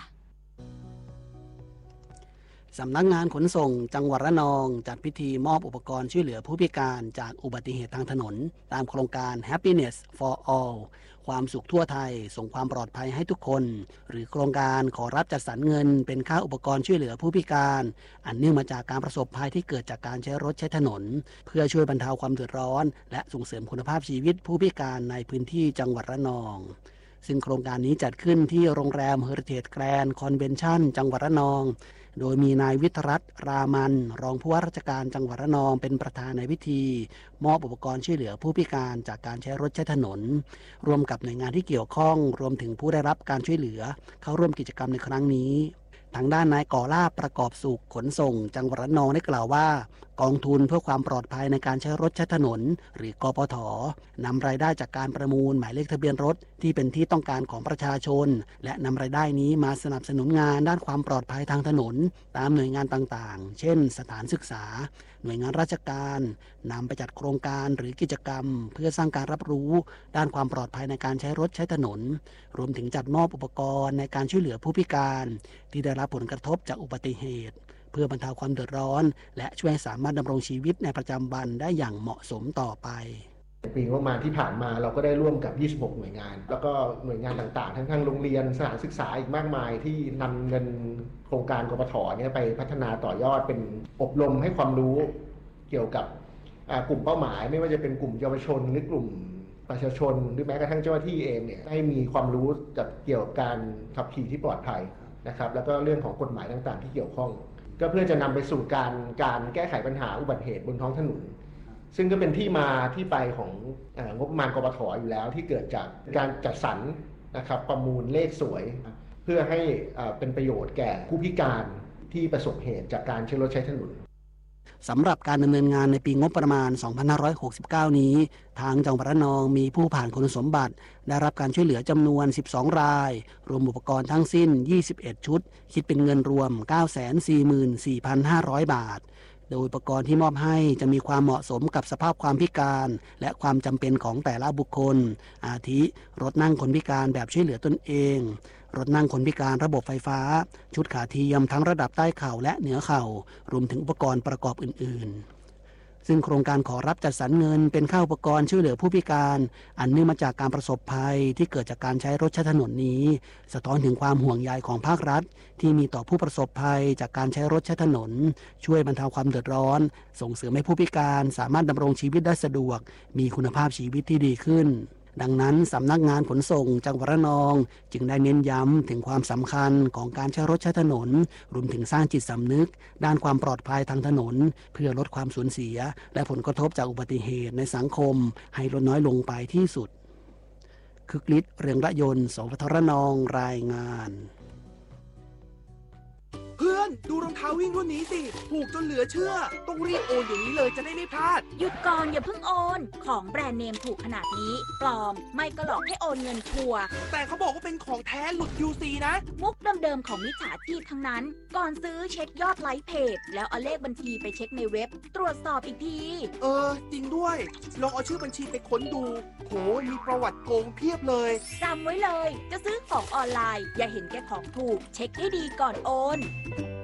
สำนักงานขนส่งจังหวัดระนองจัดพิธีมอบอุปกรณ์ช่วยเหลือผู้พิการจากอุบัติเหตุทางถนนตามโครงการ Happiness for All ความสุขทั่วไทยส่งความปลอดภัยให้ทุกคนหรือโครงการขอรับจัดสรรเงินเป็นค่าอุปกรณ์ช่วยเหลือผู้พิการอันเนื่องมาจากการประสบภัยที่เกิดจากการใช้รถใช้ถนนเพื่อช่วยบรรเทาความเดือดร้อนและส่งเสริมคุณภาพชีวิตผู้พิการในพื้นที่จังหวัดระนองซึ่งโครงการนี้จัดขึ้นที่โรงแรม Heritage Grand Convention จังหวัดระนองโดยมีนายวิทรัตน์รามันรองผู้ว่าราชการจังหวัดระนองเป็นประธานในพิธีมอบอุปกรณ์ช่วยเหลือผู้พิการจากการใช้รถใช้ถนนร่วมกับหน่วยงานที่เกี่ยวข้องรวมถึงผู้ได้รับการช่วยเหลือเข้าร่วมกิจกรรมในครั้งนี้ทางด้านนายก่อลาภประกอบสุขขนส่งจังหวัดระนองได้กล่าวว่ากองทุนเพื่อความปลอดภัยในการใช้รถใช้ถนนหรือกปท.นำรายได้จากการประมูลหมายเลขทะเบียนรถที่เป็นที่ต้องการของประชาชนและนำรายได้นี้มาสนับสนุนงานด้านความปลอดภัยทางถนนตามหน่วยงานต่างๆเช่นสถานศึกษาหน่วยงานราชการนำไปจัดโครงการหรือกิจกรรมเพื่อสร้างการรับรู้ด้านความปลอดภัยในการใช้รถใช้ถนนรวมถึงจัดมอบอุปกรณ์ในการช่วยเหลือผู้พิการที่ได้รับผลกระทบจากอุบัติเหตุเพื่อบรรเทาความเดือดร้อนและช่วยให้สามารถดำรงชีวิตในประจำวันได้อย่างเหมาะสมต่อไปปีงบประมาณที่ผ่านมาเราก็ได้ร่วมกับยี่สิบหกหน่วยงานแล้วก็หน่วยงานต่างๆทั้งทางโรงเรียนสถานศึกษาอีกมากมายที่นำเงินโครงการกปท.เนี่ยไปพัฒนาต่อยอดเป็นอบรมให้ความรู้เกี่ยวกับกลุ่มเป้าหมายไม่ว่าจะเป็นกลุ่มเยาวชนหรือกลุ่มประชาชนหรือแม้กระทั่งเจ้าหน้าที่เองเนี่ยให้มีความรู้กับเกี่ยวกับการขับขี่ที่ปลอดภัยนะครับแล้วก็เรื่องของกฎหมายต่างๆที่เกี่ยวข้องก็เพื่อจะนำไปสู่การการแก้ไขปัญหาอุบัติเหตุบนท้องถนนซึ่งก็เป็นที่มาที่ไปของงบประมาณกปท.อยู่แล้วที่เกิดจากการจัดสรรนะครับประมูลเลขสวยเพื่อให้เป็นประโยชน์แก่ผู้พิการที่ประสบเหตุจากการใช้รถใช้ถนนสำหรับการดำเนินงานในปีงบประมาณ สองพันห้าร้อยหกสิบเก้า นี้ทางจังหวัดระนองมีผู้ผ่านคุณสมบัติได้รับการช่วยเหลือจำนวนสิบสองรายรวมอุปกรณ์ทั้งสิ้นยี่สิบเอ็ดชุดคิดเป็นเงินรวม เก้าแสนสี่หมื่นสี่พันห้าร้อย บาทโดยอุปกรณ์ที่มอบให้จะมีความเหมาะสมกับสภาพความพิการและความจำเป็นของแต่ละบุคคลอาทิรถนั่งคนพิการแบบช่วยเหลือตนเองรถนั่งคนพิการระบบไฟฟ้าชุดขาเทียมทั้งระดับใต้เข่าและเหนือเข่ารวมถึงอุปกรณ์ประกอบอื่นๆซึ่งโครงการขอรับจัดสรรเงินเป็นค่าอุปกรณ์ช่วยเหลือผู้พิการอันเนื่องมาจากการประสบภัยที่เกิดจากการใช้รถใช้ถนนนี้สะท้อนถึงความห่วงใยของภาครัฐที่มีต่อผู้ประสบภัยจากการใช้รถใช้ถนนช่วยบรรเทาความเดือดร้อนส่งเสริมให้ผู้พิการสามารถดำรงชีวิตได้สะดวกมีคุณภาพชีวิตที่ดีขึ้นดังนั้นสำนักงานขนส่งจังหวัดระนองจึงได้เน้นย้ำถึงความสำคัญของการใช้รถใช้ถนนรวมถึงสร้างจิตสำนึกด้านความปลอดภัยทางถนนเพื่อลดความสูญเสียและผลกระทบจากอุบัติเหตุในสังคมให้ลดน้อยลงไปที่สุดคึกฤทธิ์เรืองระยนต์ สวทรนองรายงานเพื่อนดูรองเท้าวิ่งรุ่นนี้สิถูกจนเหลือเชื่อต้องรีบโอนอย่างนี้เลยจะได้ไม่พลาดหยุดก่อนอย่าเพิ่งโอนของแบรนด์เนมถูกขนาดนี้ปลอมไม่ก็หลอกให้โอนเงินทัวร์แต่เขาบอกว่าเป็นของแท้หลุด ยู ซี นะมุกเดิมๆของมิจฉาชีพทั้งนั้นก่อนซื้อเช็คยอดไลค์เพจแล้วเอาเลขบัญชีไปเช็คในเว็บตรวจสอบอีกทีเออจริงด้วยลองเอาชื่อบัญชีไปค้นดูโหมีประวัติโกงเพียบเลยจำไว้เลยจะซื้อของออนไลน์อย่าเห็นแก่ของถูกเช็คให้ดีก่อนโอน